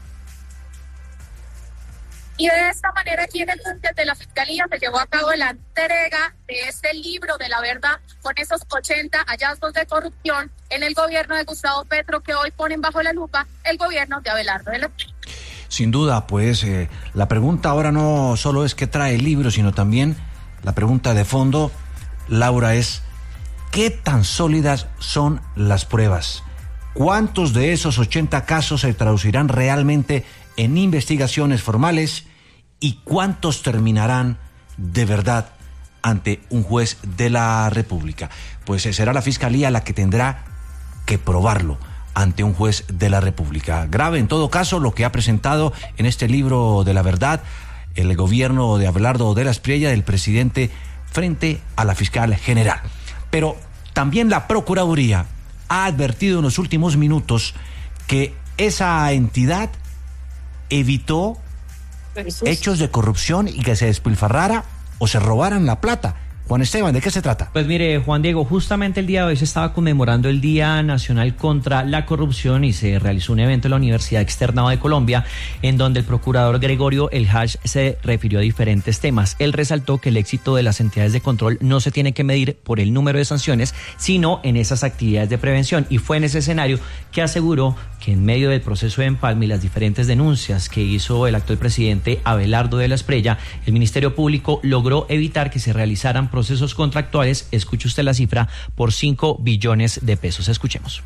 S1: Y de esta manera, aquí en el búnker de la Fiscalía se llevó a cabo la entrega de este libro de la verdad con esos ochenta hallazgos de corrupción en el gobierno de Gustavo Petro que hoy ponen bajo la lupa el gobierno de Abelardo de la Espriella.
S21: Sin duda, pues eh, la pregunta ahora no solo es qué trae el libro, sino también la pregunta de fondo, Laura, es ¿qué tan sólidas son las pruebas? ¿Cuántos de esos ochenta casos se traducirán realmente en investigaciones formales y cuántos terminarán de verdad ante un juez de la República? Pues será la Fiscalía la que tendrá que probarlo ante un juez de la República. Grave en todo caso lo que ha presentado en este libro de la verdad el gobierno de Abelardo de la Espriella del presidente frente a la fiscal general. Pero también la Procuraduría ha advertido en los últimos minutos que esa entidad evitó hechos de corrupción y que se despilfarrara o se robaran la plata. Juan Esteban, ¿de qué se trata?
S24: Pues mire, Juan Diego, justamente el día de hoy se estaba conmemorando el Día Nacional contra la Corrupción y se realizó un evento en la Universidad Externado de Colombia en donde el procurador Gregorio El Haj se refirió a diferentes temas. Él resaltó que el éxito de las entidades de control no se tiene que medir por el número de sanciones, sino en esas actividades de prevención. Y fue en ese escenario que aseguró que en medio del proceso de empalme y las diferentes denuncias que hizo el actual presidente Abelardo de la Espriella, el Ministerio Público logró evitar que se realizaran procesos contractuales, escuche usted la cifra, por cinco billones de pesos. Escuchemos.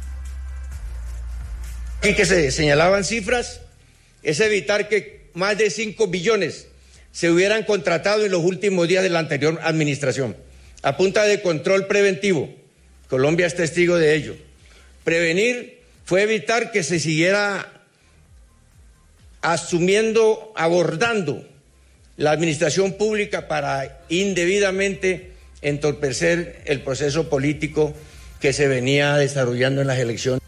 S25: Aquí que se señalaban cifras, es evitar que más de cinco billones se hubieran contratado en los últimos días de la anterior administración, a punta de control preventivo. Colombia es testigo de ello. Prevenir fue evitar que se siguiera asumiendo, abordando la administración pública para indebidamente entorpecer el proceso político que se venía desarrollando en las elecciones.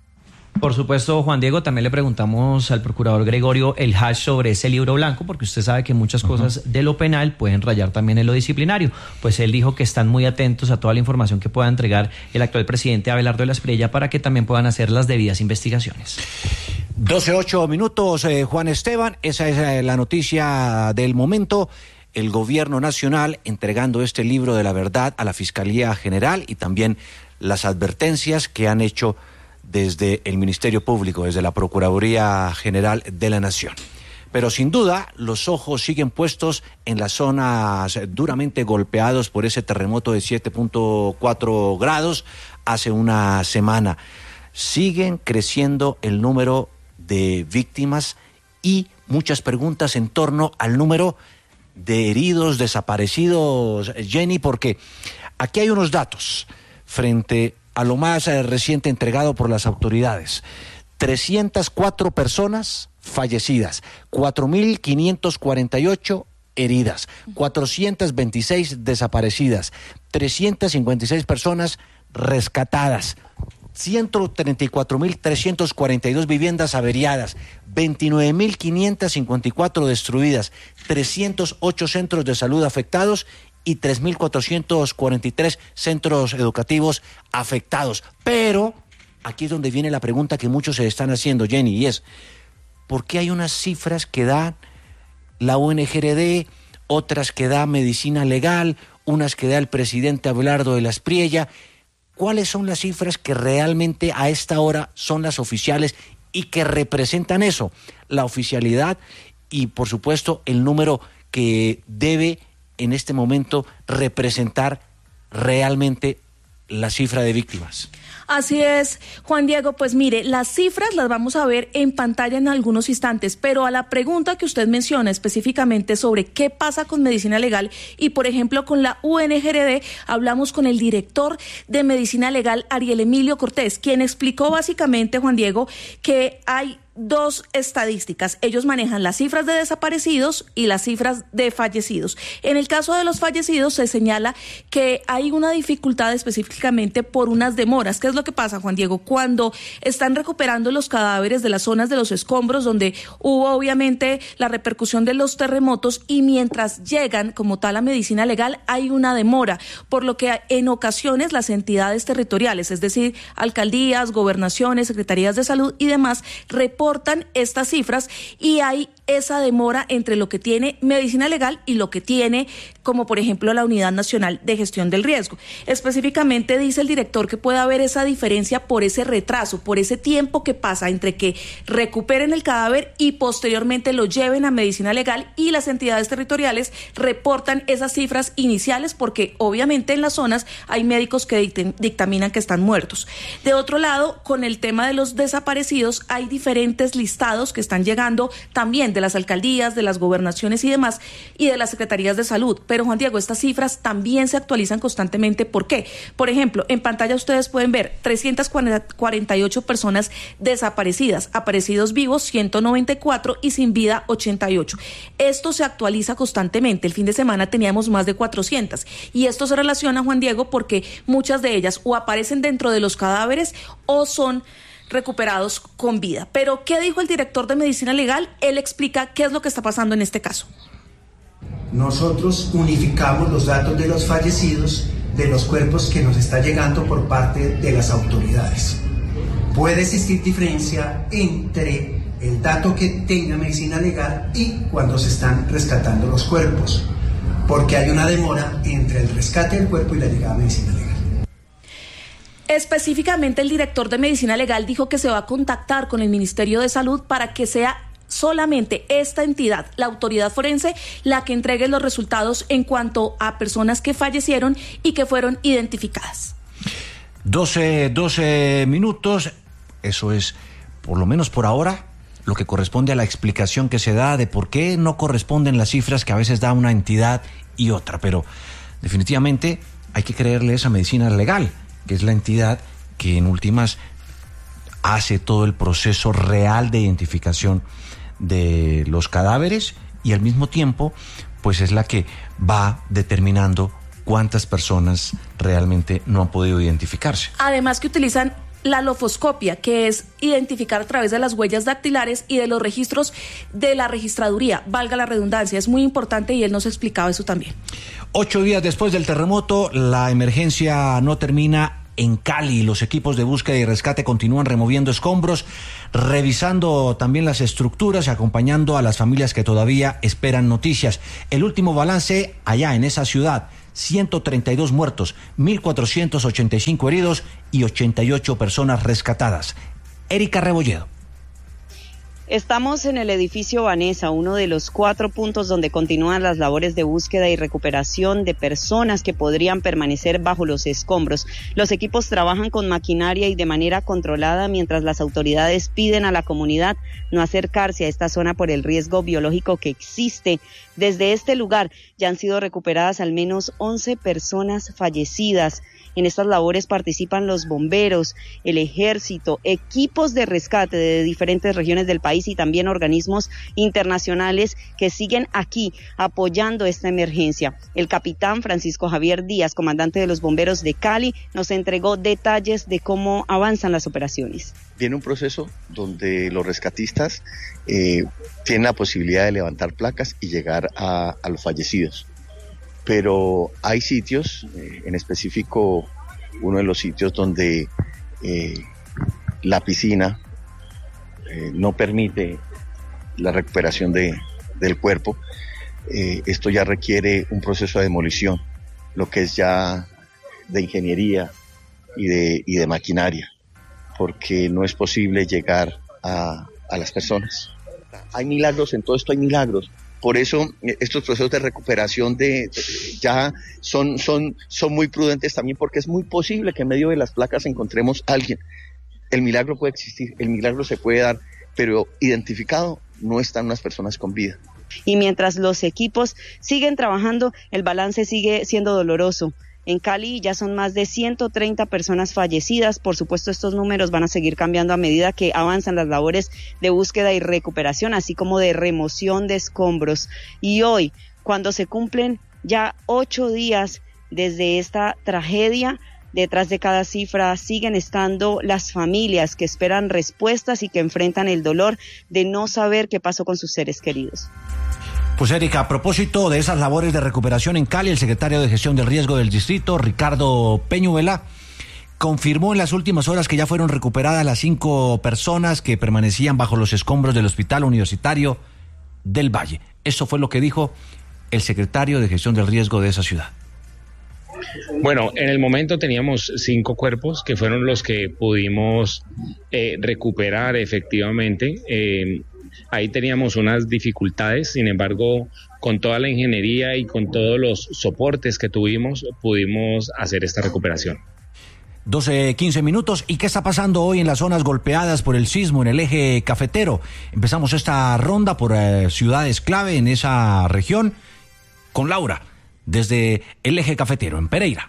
S24: Por supuesto, Juan Diego, también le preguntamos al procurador Gregorio el hash sobre ese libro blanco, porque usted sabe que muchas uh-huh. cosas de lo penal pueden rayar también en lo disciplinario. Pues él dijo que están muy atentos a toda la información que pueda entregar el actual presidente Abelardo de la Espriella para que también puedan hacer las debidas investigaciones.
S21: doce ocho minutos, eh, Juan Esteban, esa es eh, la noticia del momento. El gobierno nacional entregando este libro de la verdad a la Fiscalía General y también las advertencias que han hecho desde el Ministerio Público, desde la Procuraduría General de la Nación. Pero sin duda, los ojos siguen puestos en las zonas duramente golpeados por ese terremoto de siete punto cuatro grados hace una semana. Siguen creciendo el número de víctimas y muchas preguntas en torno al número de heridos, desaparecidos, Jenny, porque aquí hay unos datos frente a lo más eh, reciente entregado por las autoridades. trescientas cuatro personas fallecidas, cuatro mil quinientas cuarenta y ocho heridas, cuatrocientas veintiséis desaparecidas, trescientas cincuenta y seis personas rescatadas, ciento treinta y cuatro mil trescientas cuarenta y dos viviendas averiadas, veintinueve mil quinientas cincuenta y cuatro destruidas, trescientos ocho centros de salud afectados y tres mil cuatrocientos cuarenta y tres centros educativos afectados. Pero aquí es donde viene la pregunta que muchos se están haciendo, Jenny, y es, ¿por qué hay unas cifras que da la U N G R D, otras que da Medicina Legal, unas que da el presidente Abelardo de la Espriella? ¿Cuáles son las cifras que realmente a esta hora son las oficiales y que representan eso? La oficialidad y, por supuesto, el número que debe en este momento representar realmente la cifra de víctimas.
S2: Así es, Juan Diego, pues mire, las cifras las vamos a ver en pantalla en algunos instantes, pero a la pregunta que usted menciona específicamente sobre qué pasa con Medicina Legal y, por ejemplo, con la U N G R D, hablamos con el director de Medicina Legal, Ariel Emilio Cortés, quien explicó básicamente, Juan Diego, que hay dos estadísticas. Ellos manejan las cifras de desaparecidos y las cifras de fallecidos. En el caso de los fallecidos se señala que hay una dificultad específicamente por unas demoras. ¿Qué es lo que pasa, Juan Diego? Cuando están recuperando los cadáveres de las zonas de los escombros donde hubo obviamente la repercusión de los terremotos y mientras llegan como tal a Medicina Legal hay una demora, por lo que en ocasiones las entidades territoriales, es decir, alcaldías, gobernaciones, secretarías de salud y demás, reportan estas cifras y hay esa demora entre lo que tiene Medicina Legal y lo que tiene, como por ejemplo la Unidad Nacional de Gestión del Riesgo. Específicamente dice el director que puede haber esa diferencia por ese retraso, por ese tiempo que pasa entre que recuperen el cadáver y posteriormente lo lleven a Medicina Legal y las entidades territoriales reportan esas cifras iniciales porque obviamente en las zonas hay médicos que dictaminan que están muertos. De otro lado, con el tema de los desaparecidos hay diferentes listados que están llegando también de las alcaldías, de las gobernaciones y demás, y de las secretarías de salud. Pero, Juan Diego, estas cifras también se actualizan constantemente. ¿Por qué? Por ejemplo, en pantalla ustedes pueden ver trescientas cuarenta y ocho personas desaparecidas, aparecidos vivos ciento noventa y cuatro y sin vida ochenta y ocho. Esto se actualiza constantemente. El fin de semana teníamos más de cuatrocientas. Y esto se relaciona, Juan Diego, porque muchas de ellas o aparecen dentro de los cadáveres o son recuperados con vida. Pero, ¿qué dijo el director de Medicina Legal? Él explica qué es lo que está pasando en este caso.
S5: Nosotros unificamos los datos de los fallecidos de los cuerpos que nos está llegando por parte de las autoridades. Puede existir diferencia entre el dato que tenga Medicina Legal y cuando se están rescatando los cuerpos, porque hay una demora entre el rescate del cuerpo y la llegada a Medicina Legal.
S2: Específicamente, el director de Medicina Legal dijo que se va a contactar con el Ministerio de Salud para que sea solamente esta entidad, la autoridad forense, la que entregue los resultados en cuanto a personas que fallecieron y que fueron identificadas.
S21: doce, doce minutos, eso es, por lo menos por ahora, lo que corresponde a la explicación que se da de por qué no corresponden las cifras que a veces da una entidad y otra, pero definitivamente hay que creerle esa Medicina Legal, que es la entidad que en últimas hace todo el proceso real de identificación de los cadáveres y al mismo tiempo pues es la que va determinando cuántas personas realmente no han podido identificarse.
S2: Además que utilizan la lofoscopia, que es identificar a través de las huellas dactilares y de los registros de la registraduría, valga la redundancia, es muy importante y él nos explicaba eso también.
S21: Ocho días después del terremoto, la emergencia no termina en Cali. Los equipos de búsqueda y rescate continúan removiendo escombros, revisando también las estructuras y acompañando a las familias que todavía esperan noticias. El último balance allá en esa ciudad: ciento treinta y dos muertos, mil cuatrocientos ochenta y cinco heridos y ochenta y ocho personas rescatadas. Erika Rebolledo.
S7: Estamos en el edificio Vanessa, uno de los cuatro puntos donde continúan las labores de búsqueda y recuperación de personas que podrían permanecer bajo los escombros. Los equipos trabajan con maquinaria y de manera controlada, mientras las autoridades piden a la comunidad no acercarse a esta zona por el riesgo biológico que existe. Desde este lugar ya han sido recuperadas al menos once personas fallecidas. En estas labores participan los bomberos, el ejército, equipos de rescate de diferentes regiones del país y también organismos internacionales que siguen aquí apoyando esta emergencia. El capitán Francisco Javier Díaz, comandante de los bomberos de Cali, nos entregó detalles de cómo avanzan las operaciones.
S11: Viene un proceso donde los rescatistas eh, tienen la posibilidad de levantar placas y llegar a, a los fallecidos. Pero hay sitios, eh, en específico uno de los sitios donde eh, la piscina eh, no permite la recuperación de, del cuerpo. Eh, esto ya requiere un proceso de demolición, lo que es ya de ingeniería y de, y de maquinaria, porque no es posible llegar a, a las personas. Hay milagros, en todo esto hay milagros. Por eso estos procesos de recuperación de, de ya son, son, son muy prudentes también, porque es muy posible que en medio de las placas encontremos a alguien. El milagro puede existir, el milagro se puede dar, pero identificado no están unas personas con vida.
S7: Y mientras los equipos siguen trabajando, el balance sigue siendo doloroso. En Cali ya son más de ciento treinta personas fallecidas. Por supuesto, estos números van a seguir cambiando a medida que avanzan las labores de búsqueda y recuperación, así como de remoción de escombros. Y hoy, cuando se cumplen ya ocho días desde esta tragedia, detrás de cada cifra siguen estando las familias que esperan respuestas y que enfrentan el dolor de no saber qué pasó con sus seres queridos.
S21: Pues Erika, a propósito de esas labores de recuperación en Cali, el secretario de Gestión del Riesgo del Distrito, Ricardo Peñuela, confirmó en las últimas horas que ya fueron recuperadas las cinco personas que permanecían bajo los escombros del Hospital Universitario del Valle. Eso fue lo que dijo el secretario de Gestión del Riesgo de esa ciudad.
S13: Bueno, en el momento teníamos cinco cuerpos que fueron los que pudimos eh, recuperar efectivamente. Eh, Ahí teníamos unas dificultades, sin embargo, con toda la ingeniería y con todos los soportes que tuvimos, pudimos hacer esta recuperación.
S21: doce, quince minutos. ¿Y qué está pasando hoy en las zonas golpeadas por el sismo en el eje cafetero? Empezamos esta ronda por eh, ciudades clave en esa región con Laura, desde el eje cafetero, en Pereira.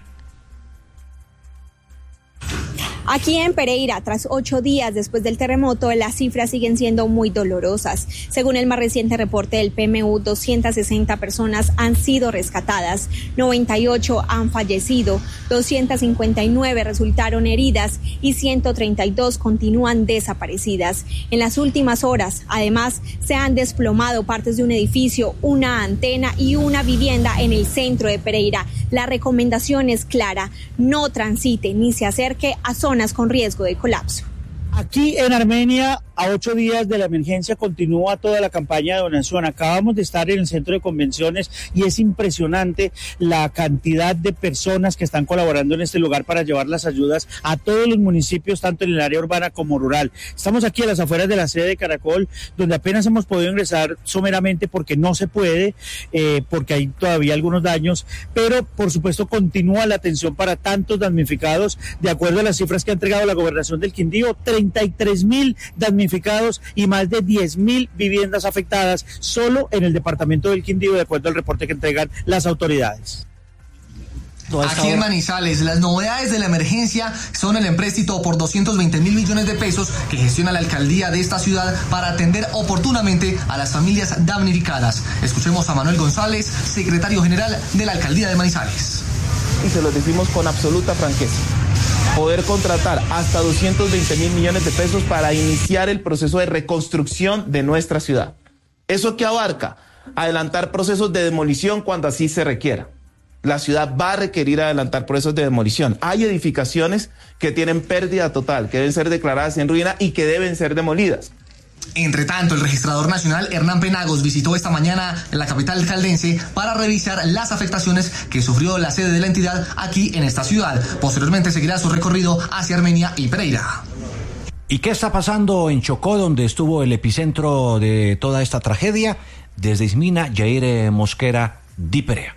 S14: Aquí en Pereira, tras ocho días después del terremoto, las cifras siguen siendo muy dolorosas. Según el más reciente reporte del P M U, doscientas sesenta personas han sido rescatadas, noventa y ocho han fallecido, doscientas cincuenta y nueve resultaron heridas y ciento treinta y dos continúan desaparecidas. En las últimas horas, además, se han desplomado partes de un edificio, una antena y una vivienda en el centro de Pereira. La recomendación es clara: no transite ni se acerque a zonas con riesgo de colapso.
S16: Aquí en Armenia, a ocho días de la emergencia, continúa toda la campaña de donación. Acabamos de estar en el centro de convenciones y es impresionante la cantidad de personas que están colaborando en este lugar para llevar las ayudas a todos los municipios, tanto en el área urbana como rural. Estamos aquí a las afueras de la sede de Caracol, donde apenas hemos podido ingresar someramente porque no se puede, eh, porque hay todavía algunos daños, pero por supuesto continúa la atención para tantos damnificados. De acuerdo a las cifras que ha entregado la Gobernación del Quindío, treinta y tres mil damnificados y más de diez mil viviendas afectadas solo en el departamento del Quindío, de acuerdo al reporte que entregan las autoridades.
S26: Aquí en Manizales, las novedades de la emergencia son el empréstito por doscientos veinte mil millones de pesos que gestiona la alcaldía de esta ciudad para atender oportunamente a las familias damnificadas. Escuchemos a Manuel González, secretario general de la alcaldía de Manizales.
S6: y se los decimos con absoluta franqueza. Poder contratar hasta doscientos veinte mil millones de pesos para iniciar el proceso de reconstrucción de nuestra ciudad. ¿Eso qué abarca? Adelantar procesos de demolición cuando así se requiera. La ciudad va a requerir adelantar procesos de demolición. Hay edificaciones que tienen pérdida total, que deben ser declaradas en ruina y que deben ser demolidas.
S26: Entre tanto, el registrador nacional Hernán Penagos visitó esta mañana la capital caldense para revisar las afectaciones que sufrió la sede de la entidad aquí en esta ciudad. Posteriormente seguirá su recorrido hacia Armenia y Pereira.
S21: ¿Y qué está pasando en Chocó, donde estuvo el epicentro de toda esta tragedia? Desde Ismina, Yair Mosquera, Di Perea.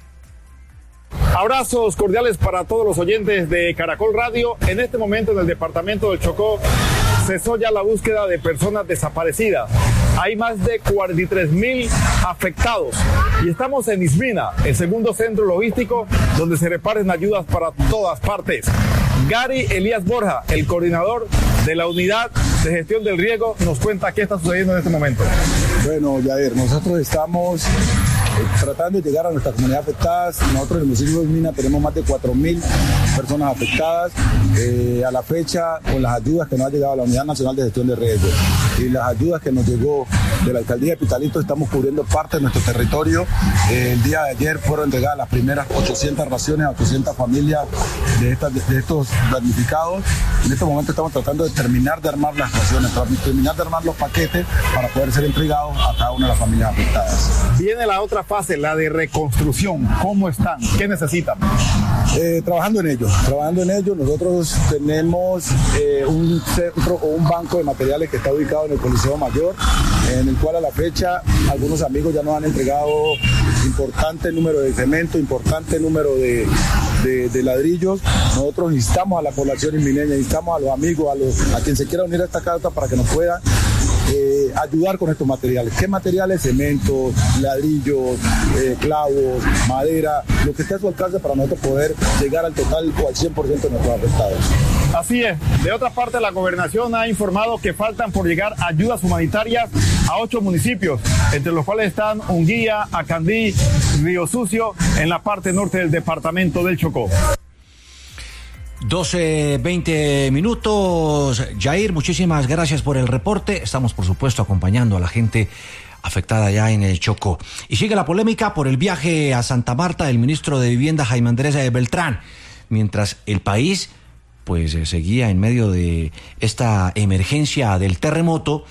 S8: Abrazos cordiales para todos los oyentes de Caracol Radio. En este momento en el departamento del Chocó cesó ya la búsqueda de personas desaparecidas. Hay más de cuarenta y tres mil afectados y estamos en Ismina, el segundo centro logístico donde se reparten ayudas para todas partes. Gary Elías Borja, el coordinador de la unidad de gestión del riego, nos cuenta qué está sucediendo en este momento.
S9: Bueno, Yair, nosotros estamos tratando de llegar a nuestra comunidad afectadas. Nosotros en el municipio de Ismina tenemos más de cuatro mil personas afectadas. Eh, a la fecha, con las ayudas que nos ha llegado a la Unidad Nacional de Gestión de Riesgos y las ayudas que nos llegó de la Alcaldía de Pitalito, estamos cubriendo parte de nuestro territorio. Eh, el día de ayer fueron entregadas las primeras ochocientas raciones a ochocientas familias de, estas, de, de estos damnificados. En este momento estamos tratando de terminar de armar las raciones, terminar de armar los paquetes para poder ser entregados a cada una de las familias afectadas.
S8: Viene la otra fase, la de reconstrucción. ¿Cómo están? ¿Qué necesitan?
S9: Eh, trabajando en ello, trabajando en ello. Nosotros tenemos eh, un centro o un banco de materiales que está ubicado en el Coliseo Mayor, en el cual a la fecha algunos amigos ya nos han entregado importante número de cemento, importante número de, de, de ladrillos. Nosotros instamos a la población ismineña, instamos a los amigos, a, los, a quien se quiera unir a esta causa para que nos puedan Eh, ayudar con estos materiales. ¿Qué materiales? Cemento, ladrillos, eh, clavos, madera, lo que esté a su alcance para nosotros poder llegar al total o al cien por ciento de nuestros afectados.
S8: Así es. De otra parte, la gobernación ha informado que faltan por llegar ayudas humanitarias a ocho municipios, entre los cuales están Unguía, Acandí, Río Sucio, en la parte norte del departamento del Chocó.
S21: doce, veinte minutos. Yair, muchísimas gracias por el reporte. Estamos, por supuesto, acompañando a la gente afectada ya en el Chocó. Y sigue la polémica por el viaje a Santa Marta del ministro de Vivienda, Jaime Andrés Beltrán, mientras el país pues seguía en medio de esta emergencia del terremoto.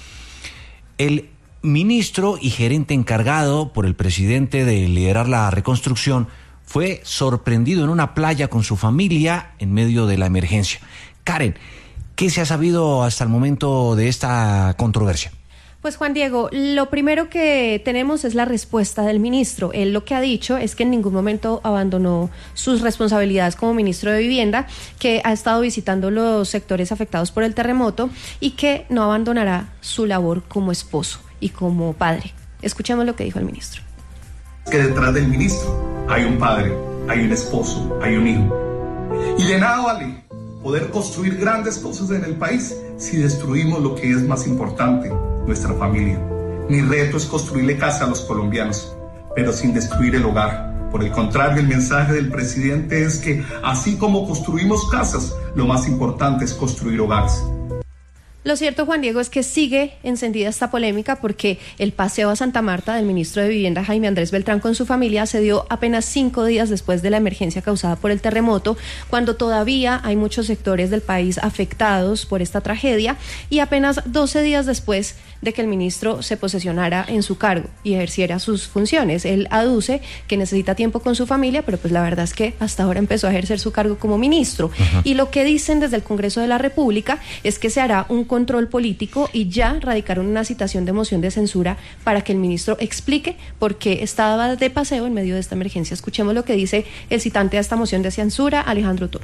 S21: El ministro y gerente encargado por el presidente de liderar la reconstrucción fue sorprendido en una playa con su familia en medio de la emergencia. Karen, ¿qué se ha sabido hasta el momento de esta controversia?
S17: Pues Juan Diego, lo primero que tenemos es la respuesta del ministro. Él lo que ha dicho es que en ningún momento abandonó sus responsabilidades como ministro de Vivienda, que ha estado visitando los sectores afectados por el terremoto y que no abandonará su labor como esposo y como padre. Escuchemos lo que dijo el ministro.
S18: Que detrás del ministro hay un padre, hay un esposo, hay un hijo. Y de nada vale poder construir grandes cosas en el país si destruimos lo que es más importante, nuestra familia. Mi reto es construirle casa a los colombianos, pero sin destruir el hogar. Por el contrario, el mensaje del presidente es que así como construimos casas, lo más importante es construir hogares.
S17: Lo cierto, Juan Diego, es que sigue encendida esta polémica porque el paseo a Santa Marta del ministro de Vivienda, Jaime Andrés Beltrán, con su familia se dio apenas cinco días después de la emergencia causada por el terremoto, cuando todavía hay muchos sectores del país afectados por esta tragedia, y apenas doce días después de que el ministro se posesionara en su cargo y ejerciera sus funciones. Él aduce que necesita tiempo con su familia, pero pues la verdad es que hasta ahora empezó a ejercer su cargo como ministro. Uh-huh. Y lo que dicen desde el Congreso de la República es que se hará un control político y ya radicaron una citación de moción de censura para que el ministro explique por qué estaba de paseo en medio de esta emergencia. Escuchemos lo que dice el citante a esta moción de censura, Alejandro Toro.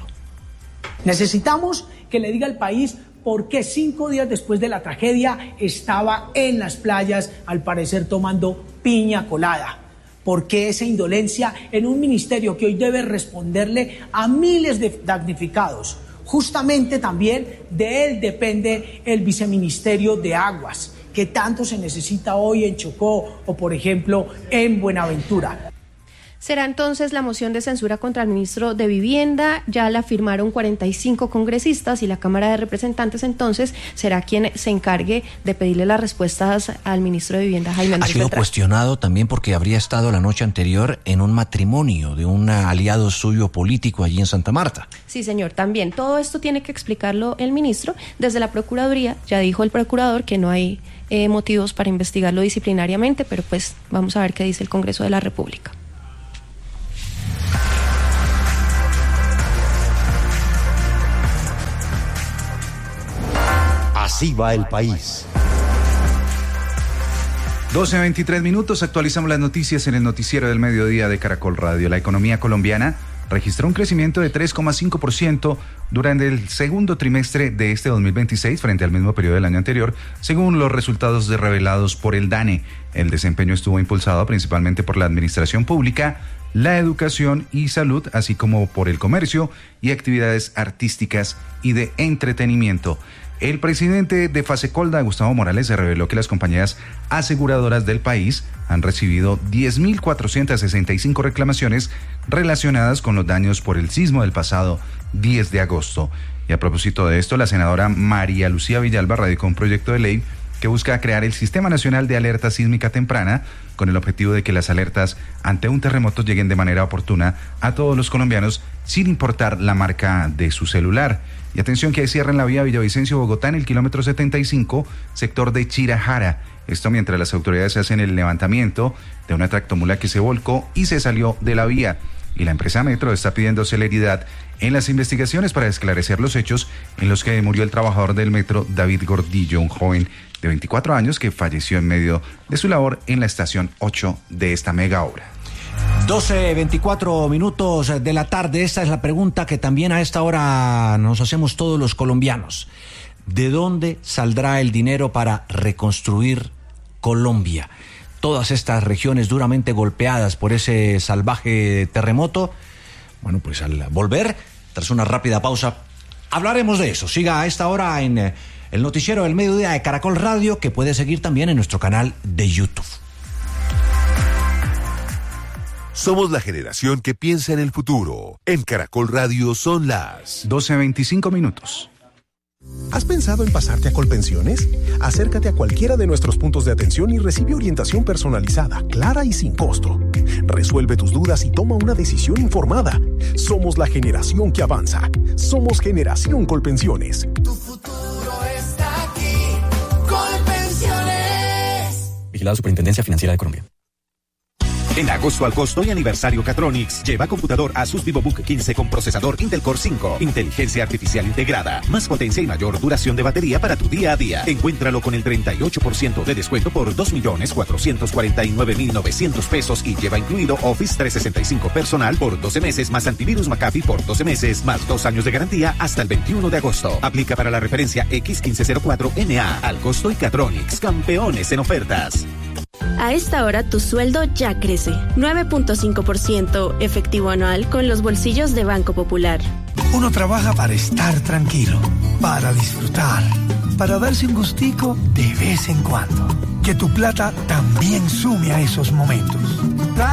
S19: Necesitamos que le diga al país por qué cinco días después de la tragedia estaba en las playas, al parecer tomando piña colada. ¿Por qué esa indolencia en un ministerio que hoy debe responderle a miles de damnificados? Justamente también de él depende el viceministerio de Aguas, que tanto se necesita hoy en Chocó o, por ejemplo, en Buenaventura.
S17: Será entonces la moción de censura contra el ministro de Vivienda. Ya la firmaron cuarenta y cinco congresistas y la Cámara de Representantes entonces será quien se encargue de pedirle las respuestas al ministro de Vivienda, Jaime Andrés
S21: Ha sido
S17: Beltrán.
S21: cuestionado también porque habría estado la noche anterior en un matrimonio de un aliado suyo político allí en Santa Marta.
S17: Sí, señor, también. Todo esto tiene que explicarlo el ministro. Desde la Procuraduría ya dijo el procurador que no hay eh, motivos para investigarlo disciplinariamente, pero pues vamos a ver qué dice el Congreso de la República.
S3: Así va el país.
S4: doce a veintitrés minutos, actualizamos las noticias en el noticiero del mediodía de Caracol Radio. La economía colombiana registró un crecimiento de tres coma cinco por ciento durante el segundo trimestre de este dos mil veintiséis frente al mismo periodo del año anterior, según los resultados revelados por el DANE. El desempeño estuvo impulsado principalmente por la administración pública, la educación y salud, así como por el comercio y actividades artísticas y de entretenimiento. El presidente de Fasecolda, Gustavo Morales, se reveló que las compañías aseguradoras del país han recibido diez mil cuatrocientas sesenta y cinco reclamaciones relacionadas con los daños por el sismo del pasado diez de agosto. Y a propósito de esto, la senadora María Lucía Villalba radicó un proyecto de ley que busca crear el Sistema Nacional de Alerta Sísmica Temprana con el objetivo de que las alertas ante un terremoto lleguen de manera oportuna a todos los colombianos sin importar la marca de su celular. Y atención que hay cierre en la vía Villavicencio-Bogotá en el kilómetro setenta y cinco, sector de Chirajara. Esto mientras las autoridades hacen el levantamiento de una tractomula que se volcó y se salió de la vía. Y la empresa Metro está pidiendo celeridad en las investigaciones para esclarecer los hechos en los que murió el trabajador del metro David Gordillo, un joven de veinticuatro años que falleció en medio de su labor en la estación ocho de esta mega obra.
S21: doce veinticuatro minutos de la tarde. Esta es la pregunta que también a esta hora nos hacemos todos los colombianos. ¿De dónde saldrá el dinero para reconstruir Colombia? Todas estas regiones duramente golpeadas por ese salvaje terremoto. Bueno, pues al volver, tras una rápida pausa, hablaremos de eso. Siga a esta hora en el noticiero del mediodía de Caracol Radio, que puede seguir también en nuestro canal de YouTube.
S3: Somos la generación que piensa en el futuro. En Caracol Radio son las
S4: doce a veinticinco minutos.
S10: ¿Has pensado en pasarte a Colpensiones? Acércate a cualquiera de nuestros puntos de atención y recibe orientación personalizada, clara y sin costo. Resuelve tus dudas y toma una decisión informada. Somos la generación que avanza. Somos Generación Colpensiones.
S12: Tu futuro está aquí. Colpensiones.
S15: Vigilado Superintendencia Financiera de Colombia.
S20: En agosto al costo y aniversario Catronics, lleva computador Asus VivoBook quince con procesador Intel Core cinco, inteligencia artificial integrada, más potencia y mayor duración de batería para tu día a día. Encuéntralo con el treinta y ocho por ciento de descuento por dos millones cuatrocientos cuarenta y nueve mil novecientos pesos y lleva incluido Office trescientos sesenta y cinco personal por doce meses más antivirus McAfee por doce meses más dos años de garantía hasta el veintiuno de agosto. Aplica para la referencia X quince cero cuatro N A. Al costo y Catronics, campeones en ofertas.
S27: A esta hora tu sueldo ya crece. nueve punto cinco por ciento efectivo anual con los bolsillos de Banco Popular.
S28: Uno trabaja para estar tranquilo, para disfrutar, para darse un gustico de vez en cuando. Que tu plata también sume a esos momentos.